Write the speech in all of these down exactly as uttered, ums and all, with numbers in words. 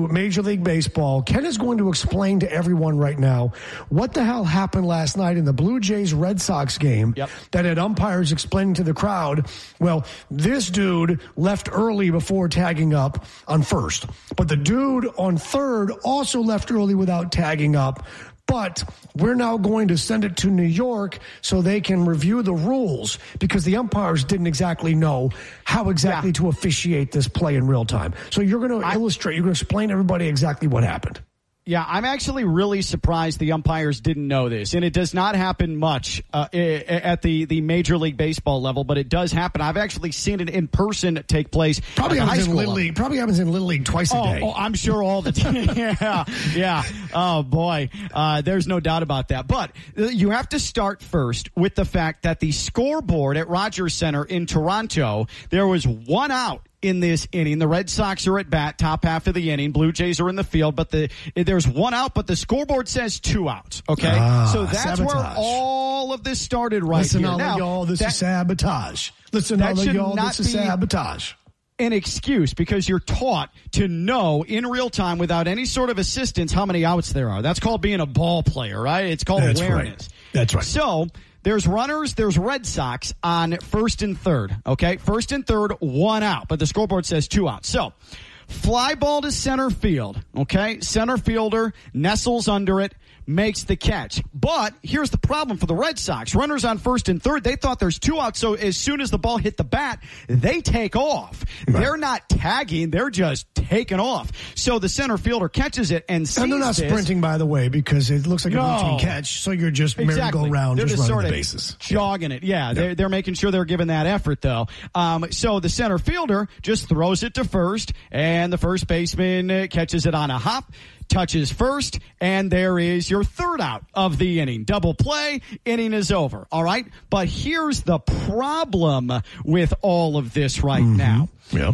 to Major League Baseball. Ken is going to explain to everyone right now what the hell happened last night in the Blue Jays-Red Sox game yep. that had umpires explaining to the crowd, well, this dude left early before tagging up on first. But the dude on third also left early without tagging up. But we're now going to send it to New York so they can review the rules because the umpires didn't exactly know how exactly yeah. to officiate this play in real time. So you're going to illustrate, you're going to explain to everybody exactly what happened. Yeah, I'm actually really surprised the umpires didn't know this, and it does not happen much uh, at the, the Major League Baseball level, but it does happen. I've actually seen it in person take place. Probably at happens high school in Little level. League. Probably happens in Little League twice a oh, day. Oh, I'm sure all the time. yeah, yeah. Oh boy, uh, there's no doubt about that. But you have to start first with the fact that the scoreboard at Rogers Center in Toronto, there was one out in this inning. The Red Sox are at bat, top half of the inning. Blue Jays are in the field, but the there's one out, but the scoreboard says two outs. Okay, ah, so that's sabotage. where all of this started right Listen, here. all Now, of y'all, this that, is sabotage. Listen, all of y'all, this is sabotage. An excuse because you're taught to know in real time without any sort of assistance how many outs there are. That's called being a ball player, right? It's called That's awareness. Right. That's right. So there's runners, there's Red Sox on first and third, okay? First and third, one out, but the scoreboard says two outs. So fly ball to center field, okay? Center fielder nestles under it, makes the catch. But here's the problem for the Red Sox. Runners on first and third, they thought there's two outs, so as soon as the ball hit the bat, they take off. Right. They're not tagging, they're just taking off. So the center fielder catches it and sees And they're not this. sprinting, by the way, because it looks like no. a routine catch, so you're just exactly. merry-go-round, just, just running sort the of bases. Jogging it, yeah. yeah. They're, they're making sure they're giving that effort, though. Um, so the center fielder just throws it to first, and the first baseman catches it on a hop, touches first, and there is your third out of the inning. Double play, inning is over, all right? But here's the problem with all of this right mm-hmm. now. Yeah.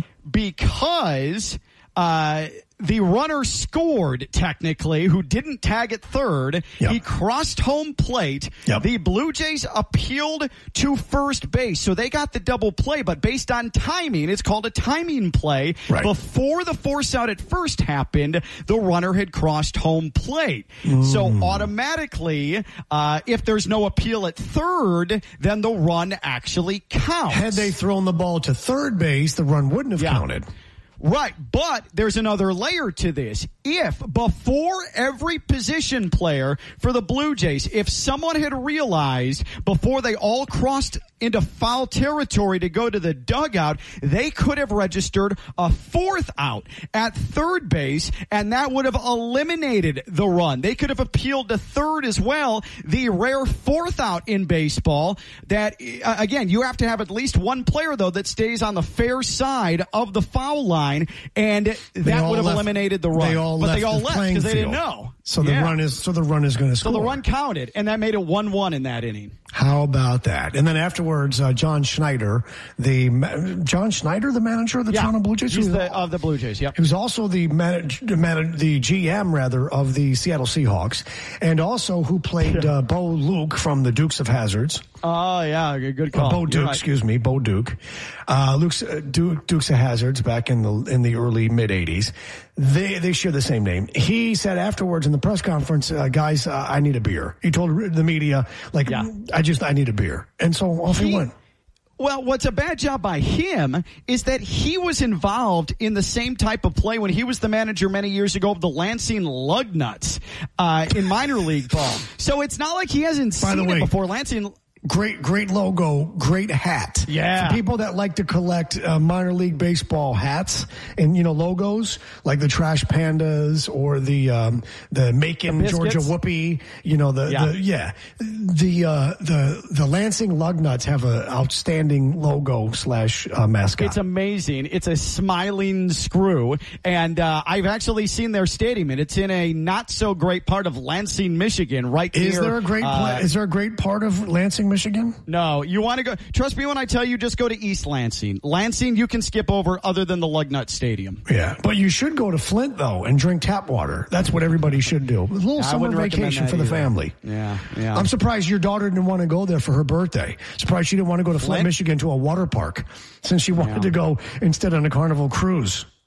Because uh, the runner scored, technically, who didn't tag at third. Yep. He crossed home plate. Yep. The Blue Jays appealed to first base, so they got the double play, but based on timing, it's called a timing play. Right. Before the force out at first happened, the runner had crossed home plate. Mm. So automatically, uh, if there's no appeal at third, then the run actually counts. Had they thrown the ball to third base, the run wouldn't have yeah. counted. Right, but there's another layer to this. If before every position player for the Blue Jays, if someone had realized before they all crossed into foul territory to go to the dugout, they could have registered a fourth out at third base, and that would have eliminated the run. They could have appealed to third as well, the rare fourth out in baseball that, uh, again, you have to have at least one player, though, that stays on the fair side of the foul line. And that would have left, eliminated the run, they all but left they all the left because they field. didn't know. So the yeah. run is so the run is going to score. So the run counted, and that made it one one in that inning. How about that? And then afterwards, uh, John Schneider, the John Schneider, the manager of the yeah. Toronto Blue Jays, He's the, of the Blue Jays. Yep. He was also the manage, manage, the G M rather of the Seattle Seahawks, and also who played uh, Bo Luke from the Dukes of Hazzards. Oh yeah, good call. Uh, Bo Duke, right. excuse me, Bo Duke, uh, Luke's, uh, Duke, Dukes of Hazzards back in the in the early mid eighties. They they share the same name. He said afterwards in the press conference, uh, guys, uh, I need a beer. He told the media, like, yeah. I just I need a beer, and so off he, he went. Well, what's a bad job by him is that he was involved in the same type of play when he was the manager many years ago of the Lansing Lugnuts uh, in minor league ball. So it's not like he hasn't by seen the way, it before. Lansing. Great, great logo, great hat. Yeah. For people that like to collect uh, minor league baseball hats and, you know, logos like the Trash Pandas or the um, the Macon the Georgia Whoopie, you know, the yeah, the, yeah. the uh, the the Lansing Lugnuts have an outstanding logo slash uh, mascot. It's amazing. It's a smiling screw, and uh, I've actually seen their stadium, and it's in a not so great part of Lansing, Michigan, right is near. There a great uh, is there a great part of Lansing, Michigan? No, you want to go. Trust me when I tell you, just go to East Lansing. Lansing, you can skip over other than the Lugnut Stadium. Yeah, but you should go to Flint though and drink tap water. That's what everybody should do. A little I summer vacation for the either. family. Yeah, yeah. I'm surprised your daughter didn't want to go there for her birthday. Surprised she didn't want to go to Flint, Flint? Michigan to a water park since she wanted yeah. to go instead on a Carnival cruise.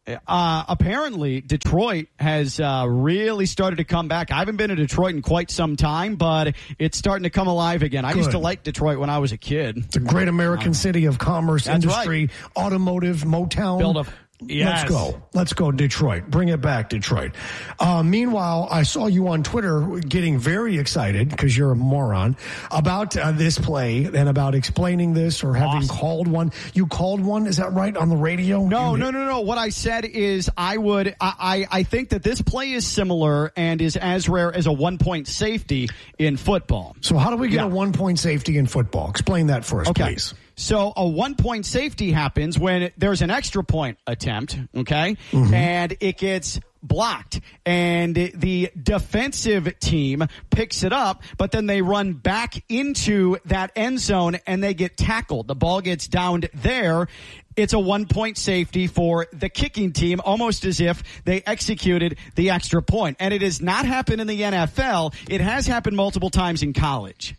Uh, apparently, Detroit has uh, really started to come back. I haven't been to Detroit in quite some time, but it's starting to come alive again. I Good. used to like Detroit when I was a kid. It's a great American city of commerce, That's industry, right. automotive, Motown. Build a Yes. Let's go. Let's go, Detroit. Bring it back, Detroit. Uh, meanwhile, I saw you on Twitter getting very excited, because you're a moron, about uh, this play and about explaining this or having Awesome. called one. You called one, is that right, on the radio? No, you no, no, no. What I said is I would, I, I, I think that this play is similar and is as rare as a one-point safety in football. So how do we get Yeah. a one-point safety in football? Explain that for us, Okay. please. So a one-point safety happens when there's an extra point attempt, okay, Mm-hmm. and it gets blocked, and the defensive team picks it up, but then they run back into that end zone and they get tackled. The ball gets downed there. It's a one-point safety for the kicking team, almost as if they executed the extra point. And it has not happened in the N F L. It has happened multiple times in college.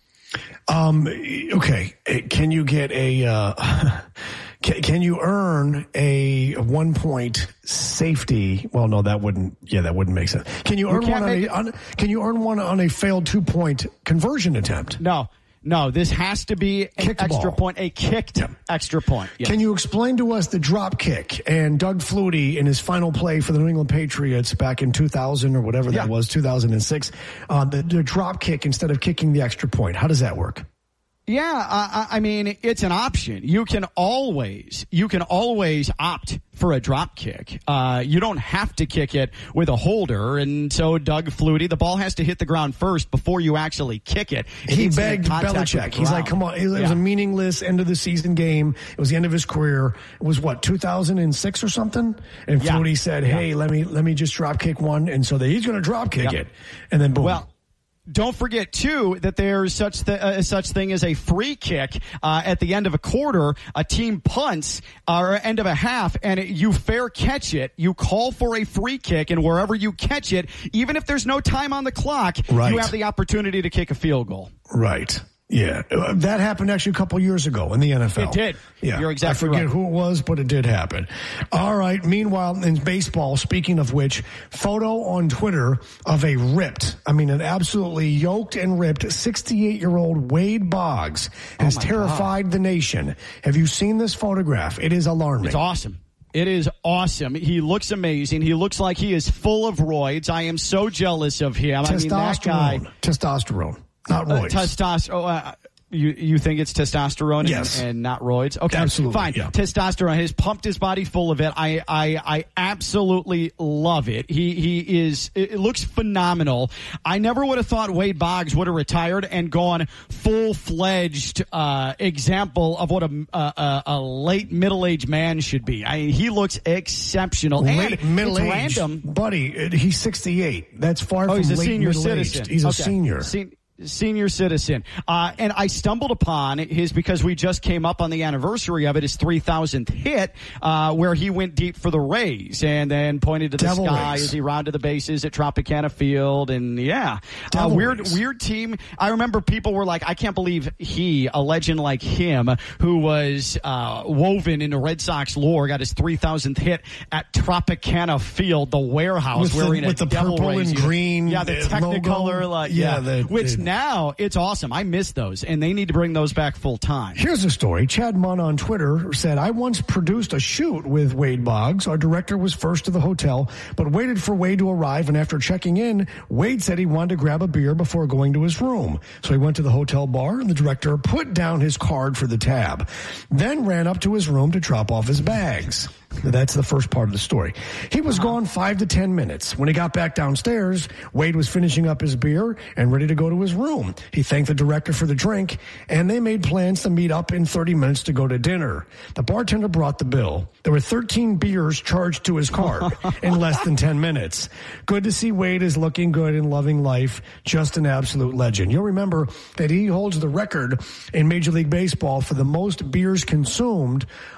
Um, okay. Can you get a, uh, can, can you earn a one point safety? Well, no, that wouldn't, yeah, that wouldn't make sense. Can you earn can't one on a, make- on, can you earn one on a failed two point conversion attempt? No. No, this has to be an Kicked extra ball. point, a kicked Yep. extra point. Yes. Can you explain to us the drop kick and Doug Flutie in his final play for the New England Patriots back in two thousand or whatever Yeah. that was, two thousand six, uh, the, the drop kick instead of kicking the extra point? How does that work? Yeah, I, I mean, it's an option. You can always, you can always opt for a drop kick. Uh, you don't have to kick it with a holder. And so Doug Flutie, the ball has to hit the ground first before you actually kick it. It He needs to make begged contact with Belichick. the He's like, ground. come on. It was Yeah. a meaningless end of the season game. It was the end of his career. It was what, two thousand six or something? And Yeah. Flutie said, hey, let me, let me just drop kick one. And so they, he's going to drop kick Yeah. it. And then boom. Well, don't forget, too, that there's such th- uh, such thing as a free kick uh, at the end of a quarter. A team punts uh, or end of a half, and it, you fair catch it. You call for a free kick, and wherever you catch it, even if there's no time on the clock, Right. you have the opportunity to kick a field goal. Right. Yeah. Uh, That happened actually a couple years ago in the N F L. It did. Yeah. You're exactly I forget right. who it was, but it did happen. All right. Meanwhile, in baseball, speaking of which, photo on Twitter of a ripped, I mean, an absolutely yoked and ripped sixty-eight-year-old Wade Boggs has Oh, my terrified the nation. Have you seen this photograph? It is alarming. It's awesome. It is awesome. He looks amazing. He looks like he is full of roids. I am so jealous of him. I mean, that guy. Testosterone. Testosterone. Not Uh, roids. testosterone. Uh, you you think it's testosterone and, Yes. and not roids? Okay, Absolutely, fine. yeah. Testosterone has pumped his body full of it. I I, I absolutely love it. He he is. It looks phenomenal. I never would have thought Wade Boggs would have retired and gone full fledged uh, example of what a a, a late middle aged man should be. I he looks exceptional. Late and middle it's age, random. buddy. uh, He's sixty-eight. That's far Oh, from he's a late senior middle-aged. citizen. He's a Okay. senior. Se- Senior citizen. Uh, and I stumbled upon his, because we just came up on the anniversary of it, his three thousandth hit, uh, where he went deep for the Rays and then pointed to the Devil sky Rays. as he rounded the bases at Tropicana Field. And yeah, uh, Devil weird, Rays. weird team. I remember people were like, I can't believe he, a legend like him, who was, uh, woven into Red Sox lore, got his three thousandth hit at Tropicana Field, the warehouse, With the- wearing with a the Devil purple Rays and unit. green, Yeah, the uh, Technicolor, logo. like, Yeah, yeah, the- which the- now it's awesome. I miss those, and they need to bring those back full time. Here's a story. Chad Munn on Twitter said, I once produced a shoot with Wade Boggs. Our director was first to the hotel, but waited for Wade to arrive. And after checking in, Wade said he wanted to grab a beer before going to his room. So he went to the hotel bar, and the director put down his card for the tab, then ran up to his room to drop off his bags. That's the first part of the story. He was gone five to ten minutes. When he got back downstairs, Wade was finishing up his beer and ready to go to his room. He thanked the director for the drink, and they made plans to meet up in thirty minutes to go to dinner. The bartender brought the bill. There were thirteen beers charged to his card in less than ten minutes. Good to see Wade is looking good and loving life. Just an absolute legend. You'll remember that he holds the record in Major League Baseball for the most beers consumed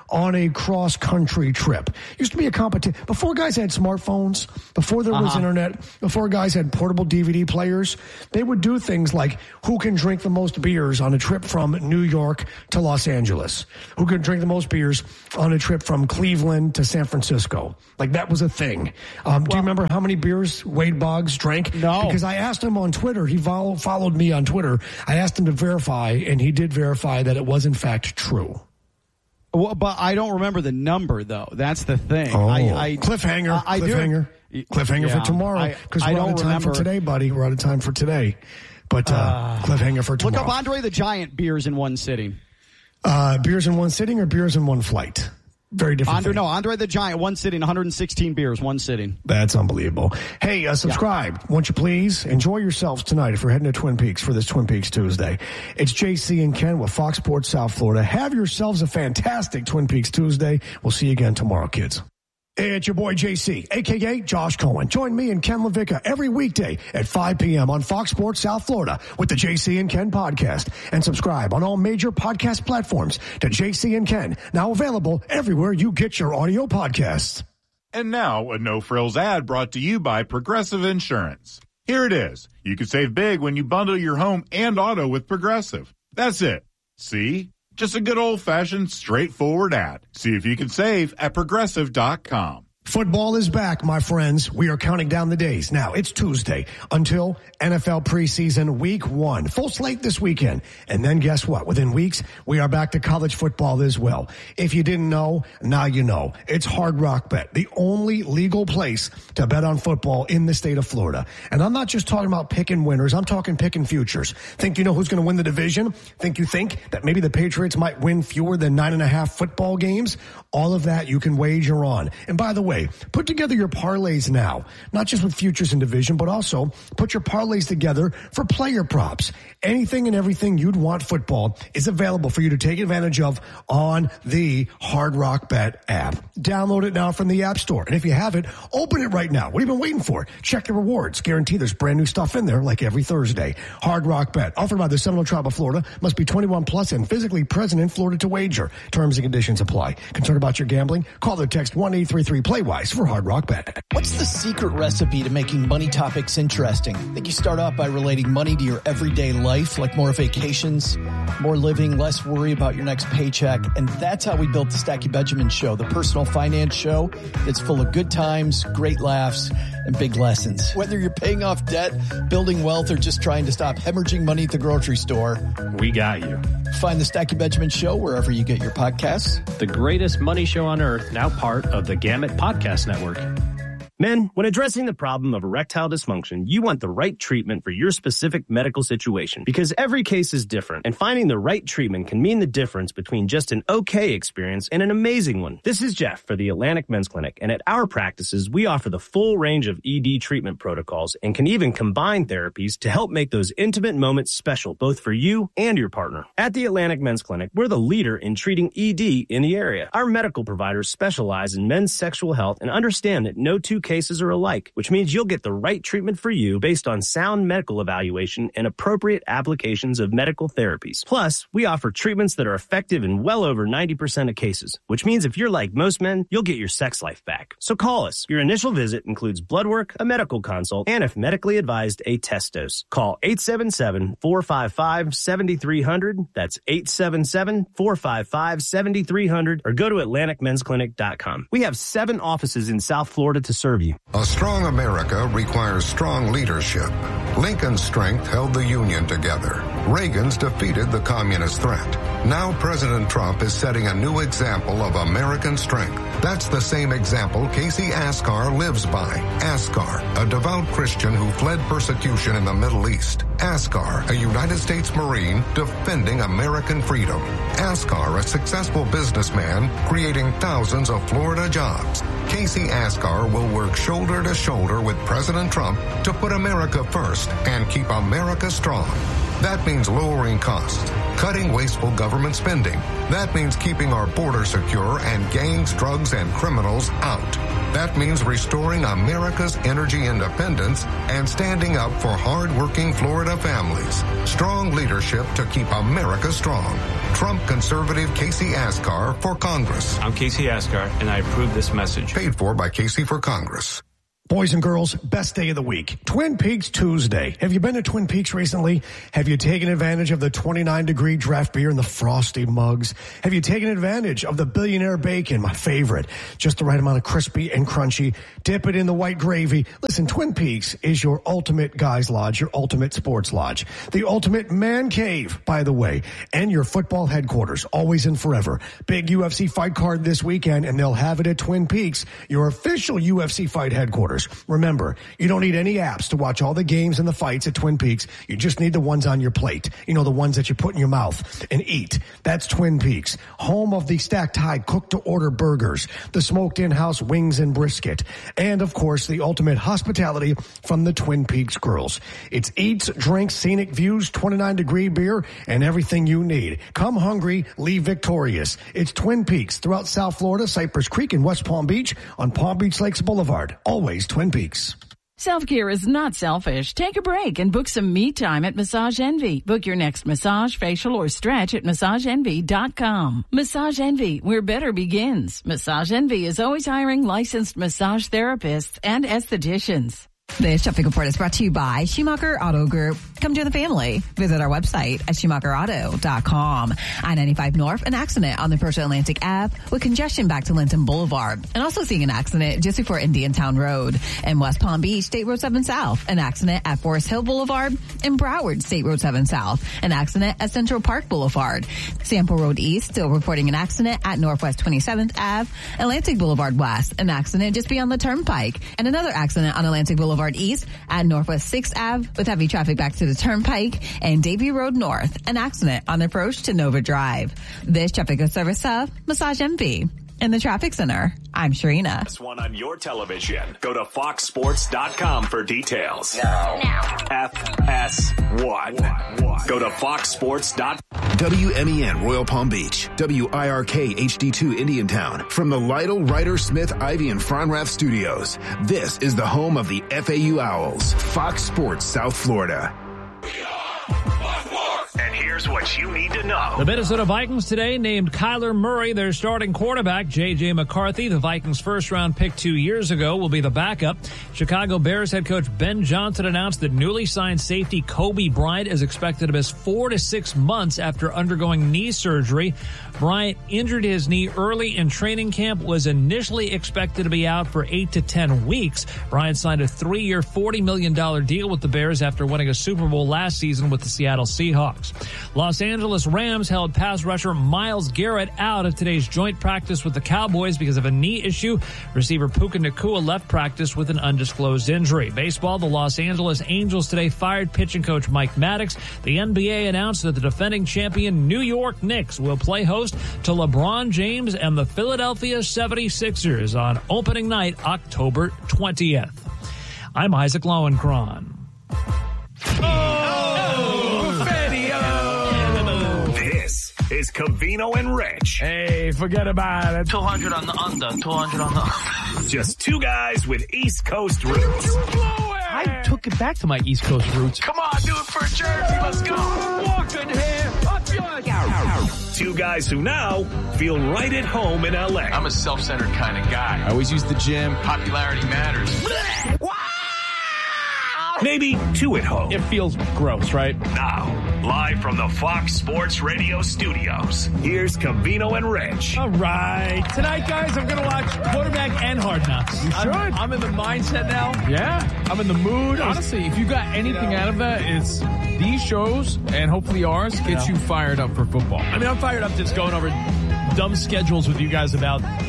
on a cross-country trip. Used to be a competition. Before guys had smartphones, before there was uh-huh. internet, before guys had portable D V D players, they would do things like who can drink the most beers on a trip from New York to Los Angeles? Who can drink the most beers on a trip from Cleveland to San Francisco? Like, that was a thing. Um, well, do you remember how many beers Wade Boggs drank? No. Because I asked him on Twitter. He follow, followed me on Twitter. I asked him to verify, and he did verify that it was, in fact, true. Well, but I don't remember the number, though. That's the thing. Oh, I, I, cliffhanger. Uh, I cliffhanger. Do. Cliffhanger yeah, for tomorrow, because we're out of time remember. for today, buddy. We're out of time for today. But uh, uh, cliffhanger for tomorrow. Look up Andre the Giant beers in one sitting. Uh, beers in one sitting or beers in one flight? Very different. Andre, thing. no, Andre the Giant, one sitting, one hundred sixteen beers, one sitting. That's unbelievable. Hey, uh, subscribe, yeah. won't you please? Enjoy yourselves tonight if you're heading to Twin Peaks for this Twin Peaks Tuesday. It's J C and Ken with Fox Sports South Florida. Have yourselves a fantastic Twin Peaks Tuesday. We'll see you again tomorrow, kids. Hey, it's your boy J C, a k a. Josh Cohen. Join me and Ken LaVicka every weekday at five p.m. on Fox Sports South Florida with the J C and Ken podcast. And subscribe on all major podcast platforms to J C and Ken, now available everywhere you get your audio podcasts. And now, a no-frills ad brought to you by Progressive Insurance. Here it is. You can save big when you bundle your home and auto with Progressive. That's it. See? Just a good old-fashioned, straightforward ad. See if you can save at Progressive dot com. Football is back, my friends. We are counting down the days. Now, it's Tuesday until N F L preseason week one. Full slate this weekend. And then guess what? Within weeks, we are back to college football as well. If you didn't know, now you know. It's Hard Rock Bet, the only legal place to bet on football in the state of Florida. And I'm not just talking about picking winners. I'm talking picking futures. Think you know who's going to win the division? Think you think that maybe the Patriots might win fewer than nine and a half football games? All of that you can wager on. And by the way, put together your parlays now, not just with futures and division, but also put your parlays together for player props. Anything and everything you'd want football is available for you to take advantage of on the Hard Rock Bet app. Download it now from the App Store. And if you have it, open it right now. What have you been waiting for? Check the rewards. Guarantee there's brand new stuff in there like every Thursday. Hard Rock Bet, offered by the Seminole Tribe of Florida, must be twenty-one plus and physically present in Florida to wager. Terms and conditions apply. Concerned about your gambling? Call or text one eight three three play wise for Hard Rock Bet. What's the secret recipe to making money topics interesting? I think you start off by relating money to your everyday life, like more vacations, more living, less worry about your next paycheck. And that's how we built the Stacky Benjamin Show, the personal finance show that's full of good times, great laughs, and big lessons. Whether you're paying off debt, building wealth, or just trying to stop hemorrhaging money at the grocery store, we got you. Find the Stacky Benjamin Show wherever you get your podcasts. The greatest money show on earth, now part of the Gamut Podcast Network. Men, when addressing the problem of erectile dysfunction, you want the right treatment for your specific medical situation because every case is different, and finding the right treatment can mean the difference between just an okay experience and an amazing one. This is Jeff for the Atlantic Men's Clinic, and at our practices, we offer the full range of E D treatment protocols and can even combine therapies to help make those intimate moments special, both for you and your partner. At the Atlantic Men's Clinic, we're the leader in treating E D in the area. Our medical providers specialize in men's sexual health and understand that no two cases are alike, which means you'll get the right treatment for you based on sound medical evaluation and appropriate applications of medical therapies. Plus, we offer treatments that are effective in well over ninety percent of cases, which means if you're like most men, you'll get your sex life back. So call us. Your initial visit includes blood work, a medical consult, and if medically advised, a test dose. Call eight seven seven, four five five, seven three zero zero. That's eight seven seven, four five five, seven three zero zero, or go to atlantic men's clinic dot com. We have seven offices in South Florida to serve you. A strong America requires strong leadership. Lincoln's strength held the Union together. Reagan's defeated the communist threat. Now President Trump is setting a new example of American strength. That's the same example Casey Askar lives by. Askar, a devout Christian who fled persecution in the Middle East. Askar, a United States Marine defending American freedom. Askar, a successful businessman creating thousands of Florida jobs. Casey Askar will work shoulder to shoulder with President Trump to put America first and keep America strong. That means lowering costs, cutting wasteful government spending. That means keeping our border secure and gangs, drugs, and criminals out. That means restoring America's energy independence and standing up for hard-working Florida families. Strong leadership to keep America strong. Trump conservative Casey Askar for Congress. I'm Casey Askar, and I approve this message. Paid for by Casey for Congress. Boys and girls, best day of the week. Twin Peaks Tuesday. Have you been to Twin Peaks recently? Have you taken advantage of the twenty-nine degree draft beer and the frosty mugs? Have you taken advantage of the billionaire bacon, my favorite? Just the right amount of crispy and crunchy. Dip it in the white gravy. Listen, Twin Peaks is your ultimate guys lodge, your ultimate sports lodge. The ultimate man cave, by the way, and your football headquarters, always and forever. Big U F C fight card this weekend, and they'll have it at Twin Peaks, your official U F C fight headquarters. Remember, you don't need any apps to watch all the games and the fights at Twin Peaks. You just need the ones on your plate. You know, the ones that you put in your mouth and eat. That's Twin Peaks, home of the stacked high cooked-to-order burgers, the smoked in-house wings and brisket, and, of course, the ultimate hospitality from the Twin Peaks girls. It's eats, drinks, scenic views, twenty-nine degree beer, and everything you need. Come hungry, leave victorious. It's Twin Peaks throughout South Florida, Cypress Creek, and West Palm Beach on Palm Beach Lakes Boulevard. Always Twin Peaks. Self-care is not selfish. Take a break and book some me time at Massage Envy. Book your next massage, facial, or stretch at massage envy dot com. Massage Envy, where better begins. Massage Envy is always hiring licensed massage therapists and estheticians. This traffic report is brought to you by Schumacher Auto Group. Come join the family. Visit our website at schumacher auto dot com. I ninety-five North, an accident on the Approach Atlantic Ave with congestion back to Linton Boulevard. And also seeing an accident just before Indiantown Road. In West Palm Beach, State Road seven South, an accident at Forest Hill Boulevard. In Broward, State Road seven South, an accident at Central Park Boulevard. Sample Road East, still reporting an accident at Northwest twenty-seventh Avenue. Atlantic Boulevard West, an accident just beyond the Turnpike. And another accident on Atlantic Boulevard East at Northwest sixth Avenue with heavy traffic back to the Turnpike, and Davie Road North, an accident on the approach to Nova Drive. This traffic is service of Massage Envy. In the traffic center, I'm Sharina. This one on your television. Go to fox sports dot com for details. No. Now. F S one. Go to fox sports dot com. W M E N Royal Palm Beach. W I R K H D two Indiantown. From the Lytle, Ryder, Smith, Ivy, and Fronrath Studios. This is the home of the F A U Owls. Fox Sports South Florida. And here's what you need to know. The Minnesota Vikings today named Kyler Murray their starting quarterback. J J. McCarthy, the Vikings' first-round pick two years ago, will be the backup. Chicago Bears head coach Ben Johnson announced that newly signed safety Kobe Bryant is expected to miss four to six months after undergoing knee surgery. Bryant injured his knee early in training camp, was initially expected to be out for eight to ten weeks. Bryant signed a three-year, forty million dollars deal with the Bears after winning a Super Bowl last season with the Seattle Seahawks. Los Angeles Rams held pass rusher Myles Garrett out of today's joint practice with the Cowboys because of a knee issue. Receiver Puka Nacua left practice with an undisclosed injury. Baseball, the Los Angeles Angels today fired pitching coach Mike Maddox. The N B A announced that the defending champion New York Knicks will play host to LeBron James and the Philadelphia seventy-sixers on opening night, October twentieth. I'm Isaac Lowenkron. Is Covino and Rich. Hey, forget about it. two hundred on the under, two hundred on the under. Just two guys with East Coast roots. I took it back to my East Coast roots. Come on, do it for Jersey. Let's go. Walking here. Up yours. Two guys who now feel right at home in L A. I'm a self-centered kind of guy. I always use the gym. Popularity matters. Maybe two at home. It feels gross, right? Now, live from the Fox Sports Radio studios, here's Covino and Rich. All right. Tonight, guys, I'm going to watch Quarterback and Hard Knocks. You should. I'm, I'm in the mindset now. Yeah. I'm in the mood. Honestly, if you got anything out of that, it's these shows, and hopefully ours, get yeah. you fired up for football. I mean, I'm fired up just going over dumb schedules with you guys about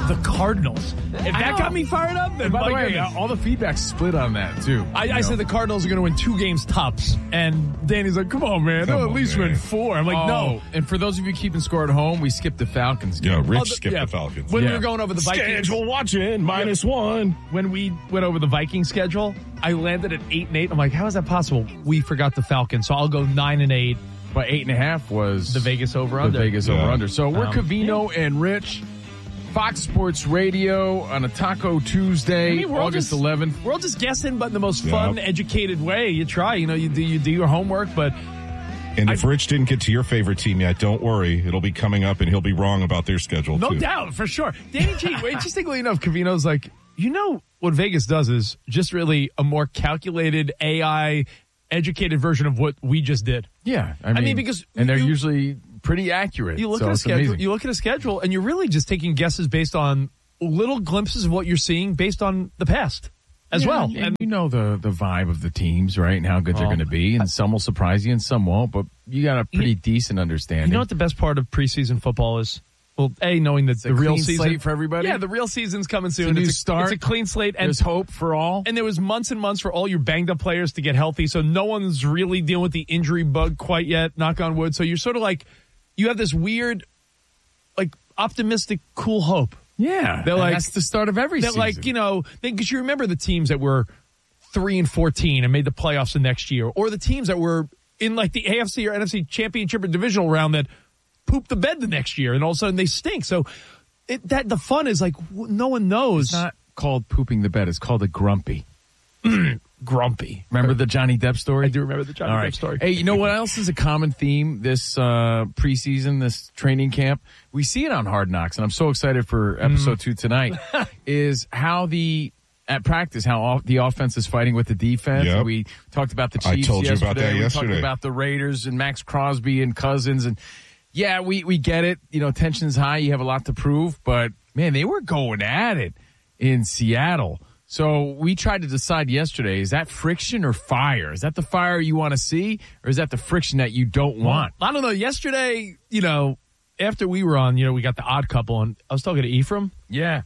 the Cardinals. If that got me fired up, then And by my the way, goodness. uh, all the feedback's split on that, too. I, You I know? said the Cardinals are going to win two games tops, and Danny's like, "Come on, man, Come they'll at on, least man. win four." I'm like, Oh, "No." And for those of you keeping score at home, we skipped the Falcons game. Yeah, Rich Oh, the- skipped yeah. the Falcons. When Yeah. we were going over the Vikings, Schedule watching, minus one. when we went over the Viking schedule, I landed at eight and eight. I'm like, "How is that possible?" We forgot the Falcons, so I'll go nine and eight. But eight and a half was The Vegas over the under. Vegas Yeah. over under. So we're Um, Covino and Rich, Fox Sports Radio on a Taco Tuesday, I mean, we're all August just- eleventh. We're all just guessing, but in the most Yeah. fun, educated way. You try, you know, you do you do your homework, but And if Rich didn't get to your favorite team yet, don't worry. It'll be coming up, and he'll be wrong about their schedule, no too. doubt for sure. Danny G. Interestingly enough, Covino's like, you know, what Vegas does is just really a more calculated A I. Educated version of what we just did. Yeah, I mean, mean, because and they're you- usually pretty accurate. You look so at a it's schedule. amazing. You look at a schedule, and you're really just taking guesses based on little glimpses of what you're seeing based on the past as Yeah, well. and, And you know the the vibe of the teams, right, and how good they're Oh. going to be, and some will surprise you and some won't. But you got a pretty decent understanding. you know what the best part of preseason football is? Well, A, knowing that the a real clean season slate for everybody? Yeah, the real season's coming soon. It's a new it's, start. It's a clean slate, and There's hope for all. And there was months and months for all your banged up players to get healthy, so no one's really dealing with the injury bug quite yet, knock on wood. So you're sort of like, you have this weird, like, optimistic, cool hope. Yeah, They're and like, that's the start of every that season. like, you know, because you remember the teams that were three and fourteen and made the playoffs the next year, or the teams that were in like the A F C or N F C championship or divisional round that pooped the bed the next year, and all of a sudden they stink. So it, that the fun is like, w- no one knows. It's not called pooping the bed. It's called a grumpy. Grumpy. Remember the Johnny Depp story? I do remember the Johnny All Depp right. story. Hey, you know what else is a common theme this uh, preseason, this training camp? We see it on Hard Knocks, and I'm so excited for episode mm. two tonight, is how the, at practice, how off, the offense is fighting with the defense. Yep. We talked about the I Chiefs told you yesterday. about that we yesterday. talked about the Raiders and Max Crosby and Cousins. And yeah, we, we get it. You know, tension's high. You have a lot to prove. But, man, they were going at it in Seattle. So we tried to decide yesterday, is that friction or fire? Is that the fire you want to see, or is that the friction that you don't want? I don't know. Yesterday, you know, after we were on, you know, we got the odd couple, and I was talking to Ephraim. Yeah.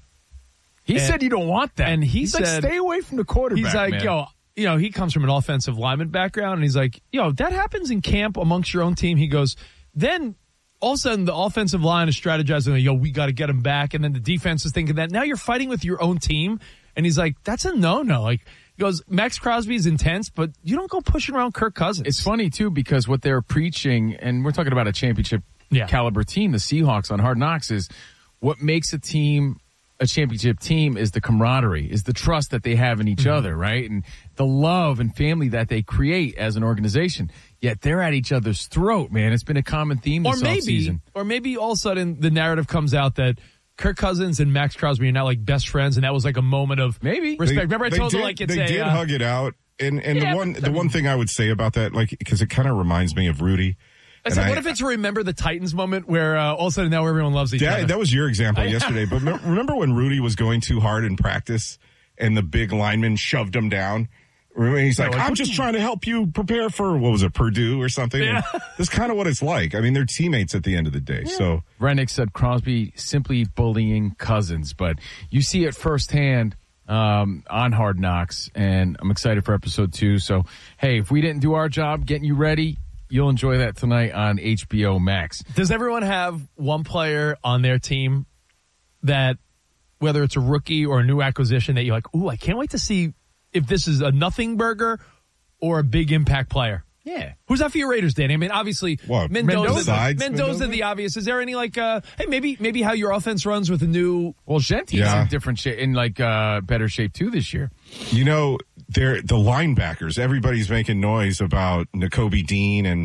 He and, said you don't want that. And he he's said, like, stay away from the quarterback, He's like, man. yo, you know, he comes from an offensive lineman background, and he's like, yo, that happens in camp amongst your own team. He goes, then all of a sudden the offensive line is strategizing, yo, we got to get him back. And then the defense is thinking that. Now you're fighting with your own team. And he's like, that's a no-no. Like, he goes, Max Crosby is intense, but you don't go pushing around Kirk Cousins. It's funny, too, because what they're preaching, and we're talking about a championship yeah. caliber team, the Seahawks on Hard Knocks, is what makes a team a championship team is the camaraderie, is the trust that they have in each mm-hmm. other, right? And the love and family that they create as an organization. Yet they're at each other's throat, man. It's been a common theme this or maybe, offseason. Or maybe all of a sudden the narrative comes out that Kirk Cousins and Max Crosby are now like best friends, and that was like a moment of maybe respect. They, Remember, I they told did, you like it's they a, did uh, hug it out, and and yeah, the one but, the I mean, one thing I would say about that, like, because it kind of reminds me of Rudy. I said, what if it's a remember the Titans moment where uh, all of a sudden now everyone loves each that, other? That was your example yesterday, but remember when Rudy was going too hard in practice, and the big lineman shoved him down? Remember, he's like, I'm just trying to help you prepare for, what was it, Purdue or something? Yeah. That's kind of what it's like. I mean, they're teammates at the end of the day. Yeah. So Rennick said Crosby simply bullying Cousins, but you see it firsthand um, on Hard Knocks, and I'm excited for episode two. So, hey, if we didn't do our job getting you ready, you'll enjoy that tonight on H B O Max. Does everyone have one player on their team that, whether it's a rookie or a new acquisition, that you're like, ooh, I can't wait to see if this is a nothing burger or a big impact player? Yeah. Who's that for your Raiders, Danny? I mean, obviously, what? Mendoza. Mendoza, Mendoza, the obvious. Is there any like, uh, hey, maybe maybe how your offense runs with a new? Well, Genti's Yeah. in different shape, in like uh, better shape too this year. You know, they're the linebackers. Everybody's making noise about Nakobe Dean, and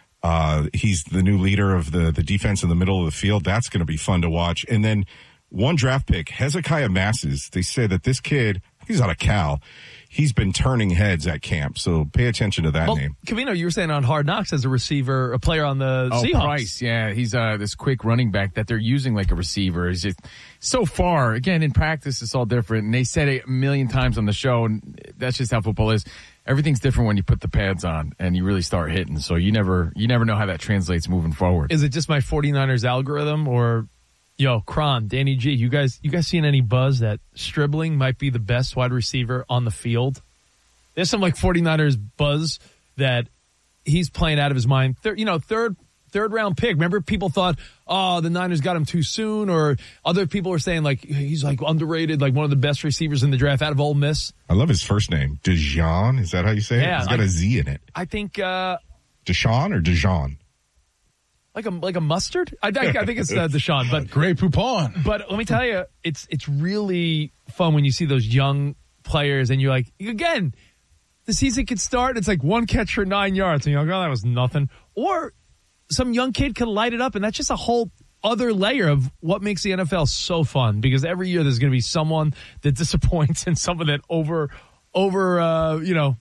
uh, he's the new leader of the the defense in the middle of the field. That's going to be fun to watch. And then one draft pick, Hezekiah Masses. They say that this kid, he's out of Cal. He's been turning heads at camp, so pay attention to that well, name. Covino, you were saying on Hard Knocks as a receiver, a player on the oh, Seahawks. Price, yeah, he's uh, this quick running back that they're using like a receiver. He's just so far. Again, in practice, it's all different, and they said it a million times on the show, and that's just how football is. Everything's different when you put the pads on and you really start hitting. So you never, you never know how that translates moving forward. Is it just my 49ers algorithm, or Yo, Cron, Danny G, you guys, you guys seen any buzz that Stribling might be the best wide receiver on the field? There's some like 49ers buzz that he's playing out of his mind. Third, you know, third third round pick. Remember, people thought, oh, the Niners got him too soon, or other people were saying like he's like underrated, like one of the best receivers in the draft out of Ole Miss. I love his first name, Dejan. Is that how you say it? Yeah, He's got I, a Z in it. I think uh, Deshaun or Dejan? Like a like a mustard. I, I, I think it's uh, Deshaun, but Grey Poupon. But let me tell you, it's it's really fun when you see those young players, and you're like, again, the season could start. It's like one catch for nine yards, and you're like, oh, that was nothing. Or some young kid could light it up, and that's just a whole other layer of what makes the N F L so fun. Because every year there's going to be someone that disappoints and someone that over over uh, you know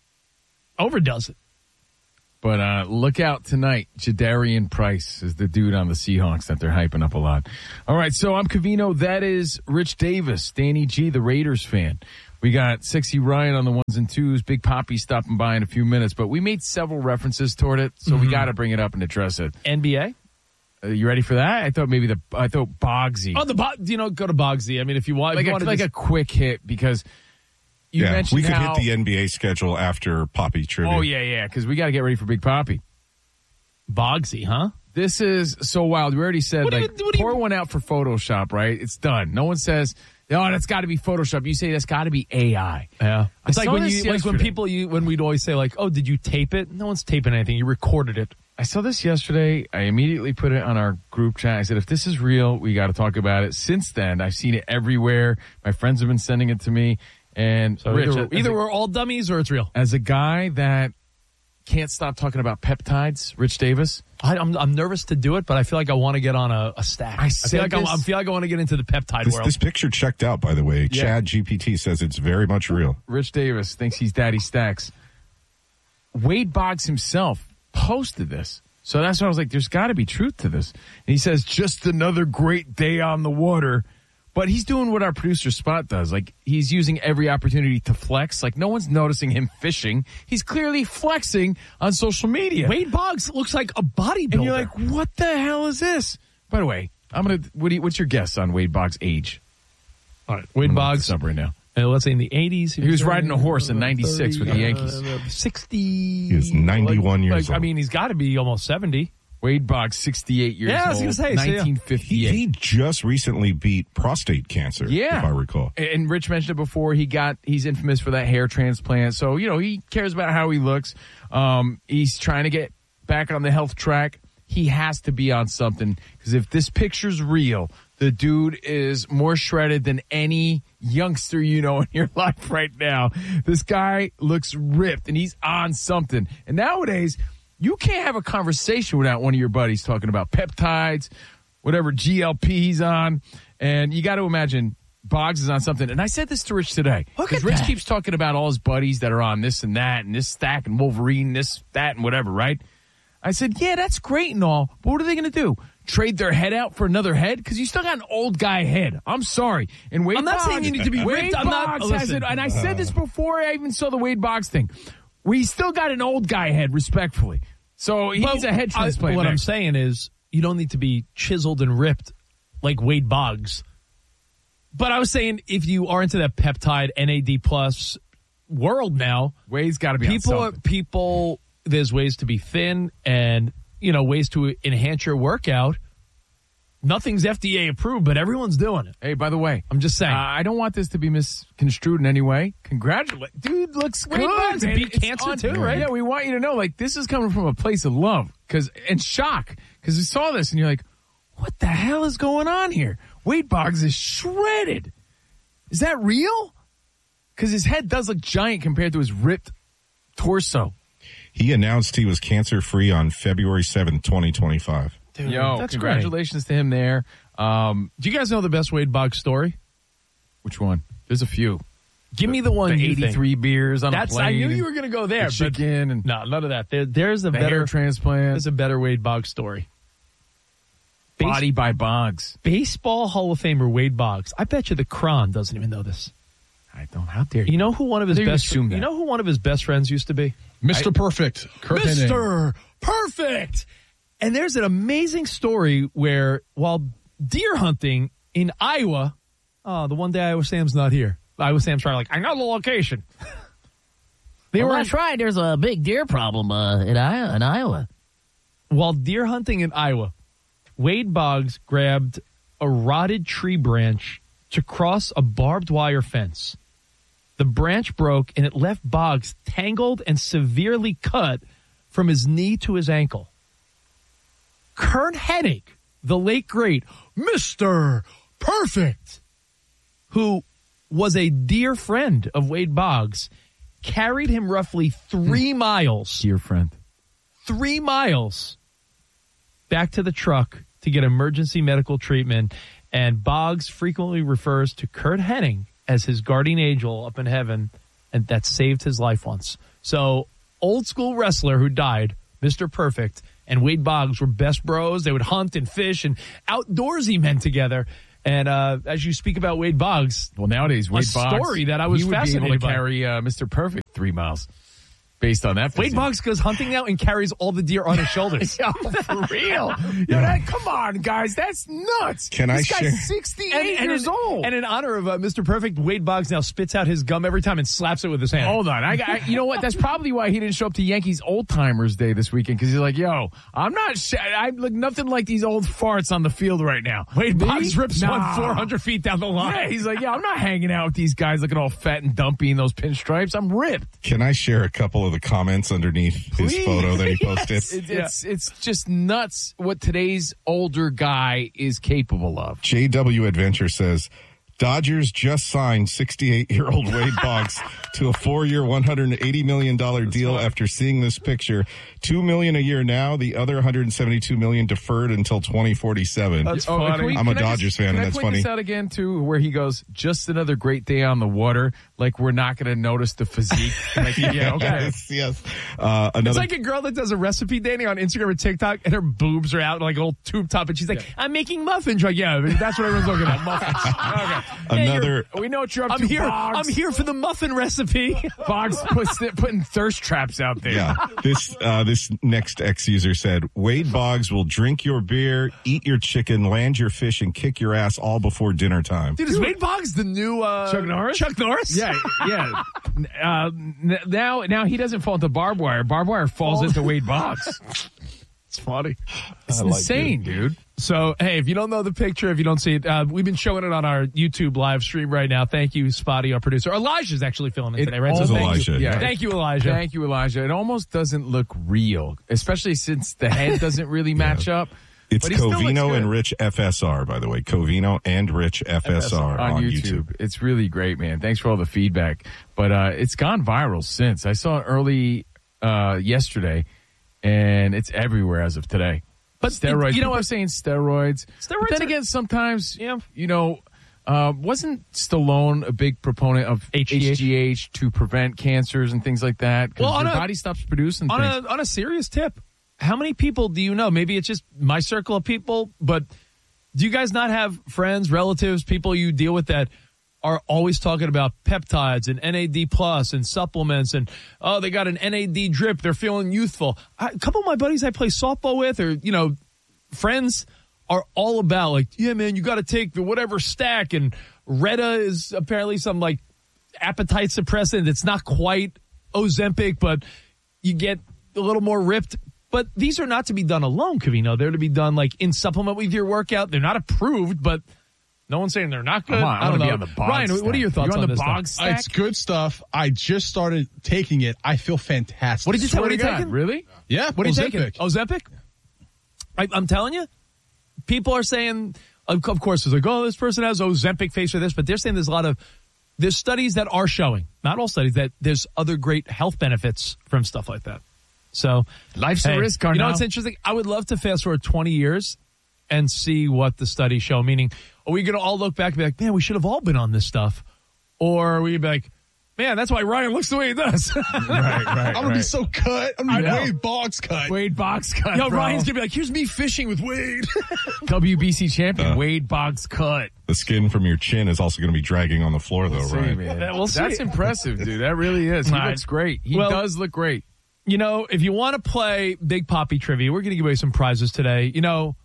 overdoes it. But uh, look out tonight. Jadarian Price is the dude on the Seahawks that they're hyping up a lot. All right, so I'm Covino. That is Rich Davis, Danny G, the Raiders fan. We got Sexy Ryan on the ones and twos. Big Poppy stopping by in a few minutes. But we made several references toward it, so mm-hmm. we got to bring it up and address it. N B A? Uh, you ready for that? I thought maybe the I thought Bogsy. Oh, the Bo- you know, go to Bogsy. I mean, if you want, like, if you a, wanted like to... a quick hit because. You yeah, mentioned we could how, hit the N B A schedule after Poppy Trivia. Oh, yeah, yeah, because we got to get ready for Big Poppy. Bogsy, huh? This is so wild. We already said, what like, you, what pour you... one out for Photoshop, right? It's done. No one says, oh, that's got to be Photoshop. You say that's got to be A I. Yeah. It's I like when you, like when people, you, when we'd always say, like, oh, did you tape it? No one's taping anything. You recorded it. I saw this yesterday. I immediately put it on our group chat. I said, if this is real, we got to talk about it. Since then, I've seen it everywhere. My friends have been sending it to me. And so Rich, either, either a, we're all dummies or it's real. As a guy that can't stop talking about peptides, Rich Davis, I, I'm I'm nervous to do it, but I feel like I want to get on a, a stack. I, I feel like this, I feel like I want to get into the peptide this, world. This picture checked out, by the way. Yeah. Chad G P T says it's very much real. Rich Davis thinks he's Daddy Stacks. Wade Boggs himself posted this. So that's why I was like, there's got to be truth to this. And he says, just another great day on the water. But he's doing what our producer Spot does. Like, he's using every opportunity to flex. Like, no one's noticing him fishing. He's clearly flexing on social media. Wade Boggs looks like a bodybuilder. And you're like, what the hell is this? By the way, I'm going to, what do you, what's your guess on Wade Boggs' age? All right, Wade Boggs. Up right now. Uh, let's say in the eighties. He, he was, was riding a horse in ninety-six thirty, with the Yankees. Uh, sixty. He was ninety-one like, years like, old. I mean, he's got to be almost seventy. Wade Boggs, sixty-eight years old. Yeah, I was going to say. nineteen fifty-eight. He, he just recently beat prostate cancer, yeah. if I recall. And Rich mentioned it before. He got, he's infamous for that hair transplant. So, you know, he cares about how he looks. Um, he's trying to get back on the health track. He has to be on something. Because if this picture's real, the dude is more shredded than any youngster you know in your life right now. This guy looks ripped, and he's on something. And nowadays, you can't have a conversation without one of your buddies talking about peptides, whatever G L P he's on. And you got to imagine Boggs is on something. And I said this to Rich today. Because Rich that. keeps talking about all his buddies that are on this and that and this stack and Wolverine, this, that, and whatever, right? I said, yeah, that's great and all, but what are they going to do? Trade their head out for another head? Because you still got an old guy head. I'm sorry. And Wade I'm not Boggs, saying you need to be Wade ripped. I'm not. Boggs has it, and I said this before I even saw the Wade Boggs thing. We still got an old guy head, respectfully. So he well, needs a head transplant. I, what next. I'm saying is, you don't need to be chiseled and ripped like Wade Boggs. But I was saying, if you are into that peptide N A D plus world now, Wade's got to be people. on Are, people, there's ways to be thin and you know ways to enhance your workout. Nothing's F D A approved, but everyone's doing it. Hey, by the way, I'm just saying. Uh, I don't want this to be misconstrued in any way. Congratulations. Dude looks Wade good. Boggs Man. beat It's cancer on, too, right? Yeah, we want you to know, like, this is coming from a place of love cause, and shock. Because we saw this and you're like, what the hell is going on here? Wade Boggs is shredded. Is that real? Because his head does look giant compared to his ripped torso. He announced he was cancer-free on February seventh, twenty twenty-five. Dude, Yo, that's congratulations great. to him there. Um, Do you guys know the best Wade Boggs story? Which one? There's a few. Give me the one. The you eighty-three think. beers on That's, a plane. I knew you were going to go there. The chicken and no, none of that. There, there's a the better hair transplant. There's a better Wade Boggs story. Base, Body by Boggs. Baseball Hall of Famer Wade Boggs. I bet you the Cron doesn't even know this. I don't. How dare you? You know who one of his best? You, you know who one of his best friends used to be? Mister I, Perfect. Kurt Mister Perfect. And there's an amazing story where while deer hunting in Iowa. Oh, the one day Iowa Sam's not here. Iowa Sam's trying like, I know the location. They well, were that's right. There's a big deer problem uh, in, I- in Iowa. While deer hunting in Iowa, Wade Boggs grabbed a rotted tree branch to cross a barbed wire fence. The branch broke, and it left Boggs tangled and severely cut from his knee to his ankle. Kurt Hennig, the late great Mister Perfect, who was a dear friend of Wade Boggs, carried him roughly three miles. Dear friend. Three miles back to the truck to get emergency medical treatment. And Boggs frequently refers to Kurt Hennig as his guardian angel up in heaven, and that saved his life once. So, old school wrestler who died, Mister Perfect, and Wade Boggs were best bros. They would hunt and fish and outdoorsy men together. And uh, as you speak about Wade Boggs, well, nowadays Wade a Boggs, story that I was he would fascinated be able to by. carry uh, Mister Perfect three miles. Based on that, physique. Wade Boggs goes hunting now and carries all the deer on his shoulders. Yo, for real. Yo, that, come on, guys. That's nuts. Can this I guy's share? sixty-eight and, and years in, old. And in honor of uh, Mister Perfect, Wade Boggs now spits out his gum every time and slaps it with his hand. Hold on. I, I You know what? That's probably why he didn't show up to Yankees Old Timers Day this weekend, because he's like, yo, I'm not, sh- I look nothing like these old farts on the field right now. Wade Me? Boggs rips nah. one four hundred feet down the line. Yeah, he's like, yeah, I'm not hanging out with these guys looking all fat and dumpy in those pinstripes. I'm ripped. Can I share a couple of the comments underneath Please. his photo that he posted? Yes. It, it's, it's just nuts what today's older guy is capable of. J W Adventure says, Dodgers just signed sixty-eight-year-old Wade Boggs to a four-year, one hundred eighty million dollars deal after seeing this picture. two million dollars a year now, the other one hundred seventy-two million dollars deferred until twenty forty-seven. That's oh, funny. We, I'm a just, Dodgers fan, and that's funny. Can I funny. point this out again, too, where he goes, just another great day on the water, like we're not going to notice the physique. Like, yeah, okay. Yes, yes. Uh, another, It's like a girl that does a recipe, Danny, on Instagram or TikTok, and her boobs are out like a little tube top, and she's like, yeah. I'm making muffins. You're like, yeah, that's what everyone's looking at, muffins. Okay. Another... Hey, we know what you're up I'm to, here, Boggs. I'm here for the muffin recipe. Boggs puts, putting thirst traps out there. Yeah. This, uh, this next ex-user said, Wade Boggs will drink your beer, eat your chicken, land your fish, and kick your ass all before dinner time. Dude, is Wade Boggs the new uh, Chuck Norris? Chuck Norris? Yeah, yeah. Uh, n- now, now he doesn't fall into barbed wire. Barbed wire falls Oh. into Wade Boggs. It's funny. It's I like insane, it. dude. So, hey, if you don't know the picture, if you don't see it, uh, we've been showing it on our YouTube live stream right now. Thank you, Spotty, our producer. Elijah's actually filming it, It today, right? almost- thank Elijah, you. yeah. Thank you, Elijah. Thank you, Elijah. It almost doesn't look real, especially since the head doesn't really match up. It's But he still looks Covino good. and Rich F S R, by the way. Covino and Rich F S R on, on YouTube. YouTube. It's really great, man. Thanks for all the feedback. But uh, it's gone viral since. I saw it early uh, yesterday, and it's everywhere as of today. But steroids. it- you know People what? are saying steroids. Steroids But then are- again, sometimes, Yeah. you know, uh, wasn't Stallone a big proponent of H G H? H G H to prevent cancers and things like that? Because Well, on your a- body stops producing on things. a on a serious tip, how many people do you know? Maybe it's just my circle of people, but do you guys not have friends, relatives, people you deal with that are always talking about peptides and N A D plus and supplements and, oh, they got an N A D drip, they're feeling youthful. I, a couple of my buddies I play softball with, or, you know, friends are all about like, yeah, man, you got to take the whatever stack, and Retta is apparently some like appetite suppressant. It's not quite Ozempic, but you get a little more ripped. But these are not to be done alone, Covino. They're to be done like in supplement with your workout. They're not approved, but no one's saying they're not good. Come on, I I don't wanna know. be on the Boggs Ryan, what are stack. your thoughts You on on, the this? Boggs stuff? stack? It's good stuff. I just started taking it. I feel fantastic. What did you say? Swear What are to you God, taking? really? Yeah, What are you Ozempic. taking? Ozempic? I, I'm telling you, people are saying, of of course, it's like, oh, this person has Ozempic face or this, but they're saying there's a lot of, there's studies that are showing, not all studies, that there's other great health benefits from stuff like that. So Life's hey, a risk, You know Carnell. what's interesting? I would love to fast forward twenty years and see what the studies show. Meaning, are we going to all look back and be like, man, we should have all been on this stuff? Or are we be like, man, that's why Ryan looks the way he does. Right, right. I'm gonna right. be so cut. I'm gonna be I know. Wade Boggs cut. Wade Boggs cut. Yo, bro. Ryan's going to be like, here's me fishing with Wade. W B C champion, Uh, Wade Boggs cut. The skin from your chin is also going to be dragging on the floor, though, See, right? man. We'll see. That's impressive, dude. That really is. He All right. looks great. He Well- does look great. You know, if you want to play Big Poppy Trivia, we're going to give away some prizes today. You know,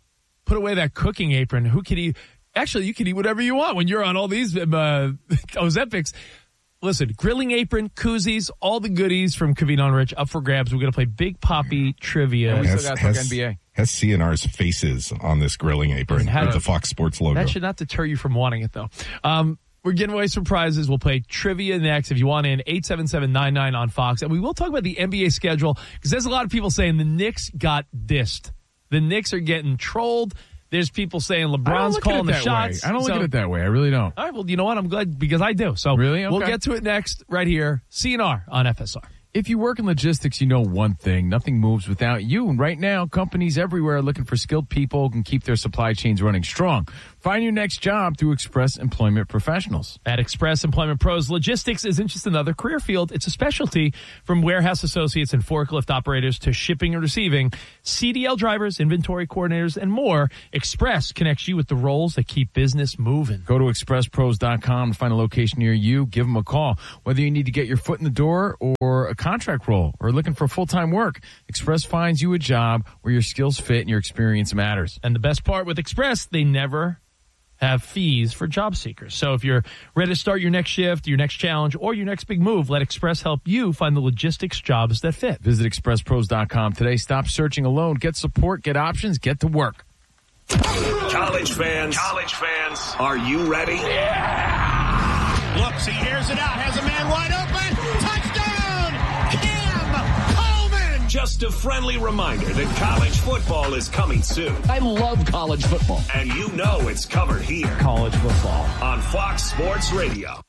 put away that cooking apron. Who could eat? Actually, you can eat whatever you want when you're on all these uh, Ozempics. Listen, grilling apron, koozies, all the goodies from Covino and Rich up for grabs. We're going to play Big Poppy trivia. And we Has- still got to talk has- N B A. Has C N R's faces on this grilling apron How with to- the Fox Sports logo. That should not deter you from wanting it, though. Um, we're giving away some prizes. We'll play trivia next. If you want in, eight seven seven nine nine on Fox. And we will talk about the N B A schedule because there's a lot of people saying the Knicks got dissed. The Knicks are getting trolled. There's people saying I don't LeBron's look at calling it the that shots. way. I don't look So- at it that way. I really don't. All right, well, you know what? I'm glad because I do. So Really? we'll Okay. get to it next right here. C N R on F S R. If you work in logistics, you know one thing. Nothing moves without you. And right now, companies everywhere are looking for skilled people who can keep their supply chains running strong. Find your next job through Express Employment Professionals. At Express Employment Pros, logistics isn't just another career field. It's a specialty from warehouse associates and forklift operators to shipping and receiving, C D L drivers, inventory coordinators, and more. Express connects you with the roles that keep business moving. Go to express pros dot com to find a location near you. Give them a call. Whether you need to get your foot in the door or a contract role or looking for full-time work, Express finds you a job where your skills fit and your experience matters. And the best part with Express, they never have fees for job seekers. So if you're ready to start your next shift, your next challenge, or your next big move, let Express help you find the logistics jobs that fit. Visit express pros dot com today. Stop searching alone. Get support, get options, get to work. College fans, college fans, are you ready? Yeah! Looks, he airs it out, has a man wide open. Touchdown! Cam Coleman! Just a friendly reminder that college football is coming soon. I love college football. And you know it's covered here. College football. On Fox Sports Radio.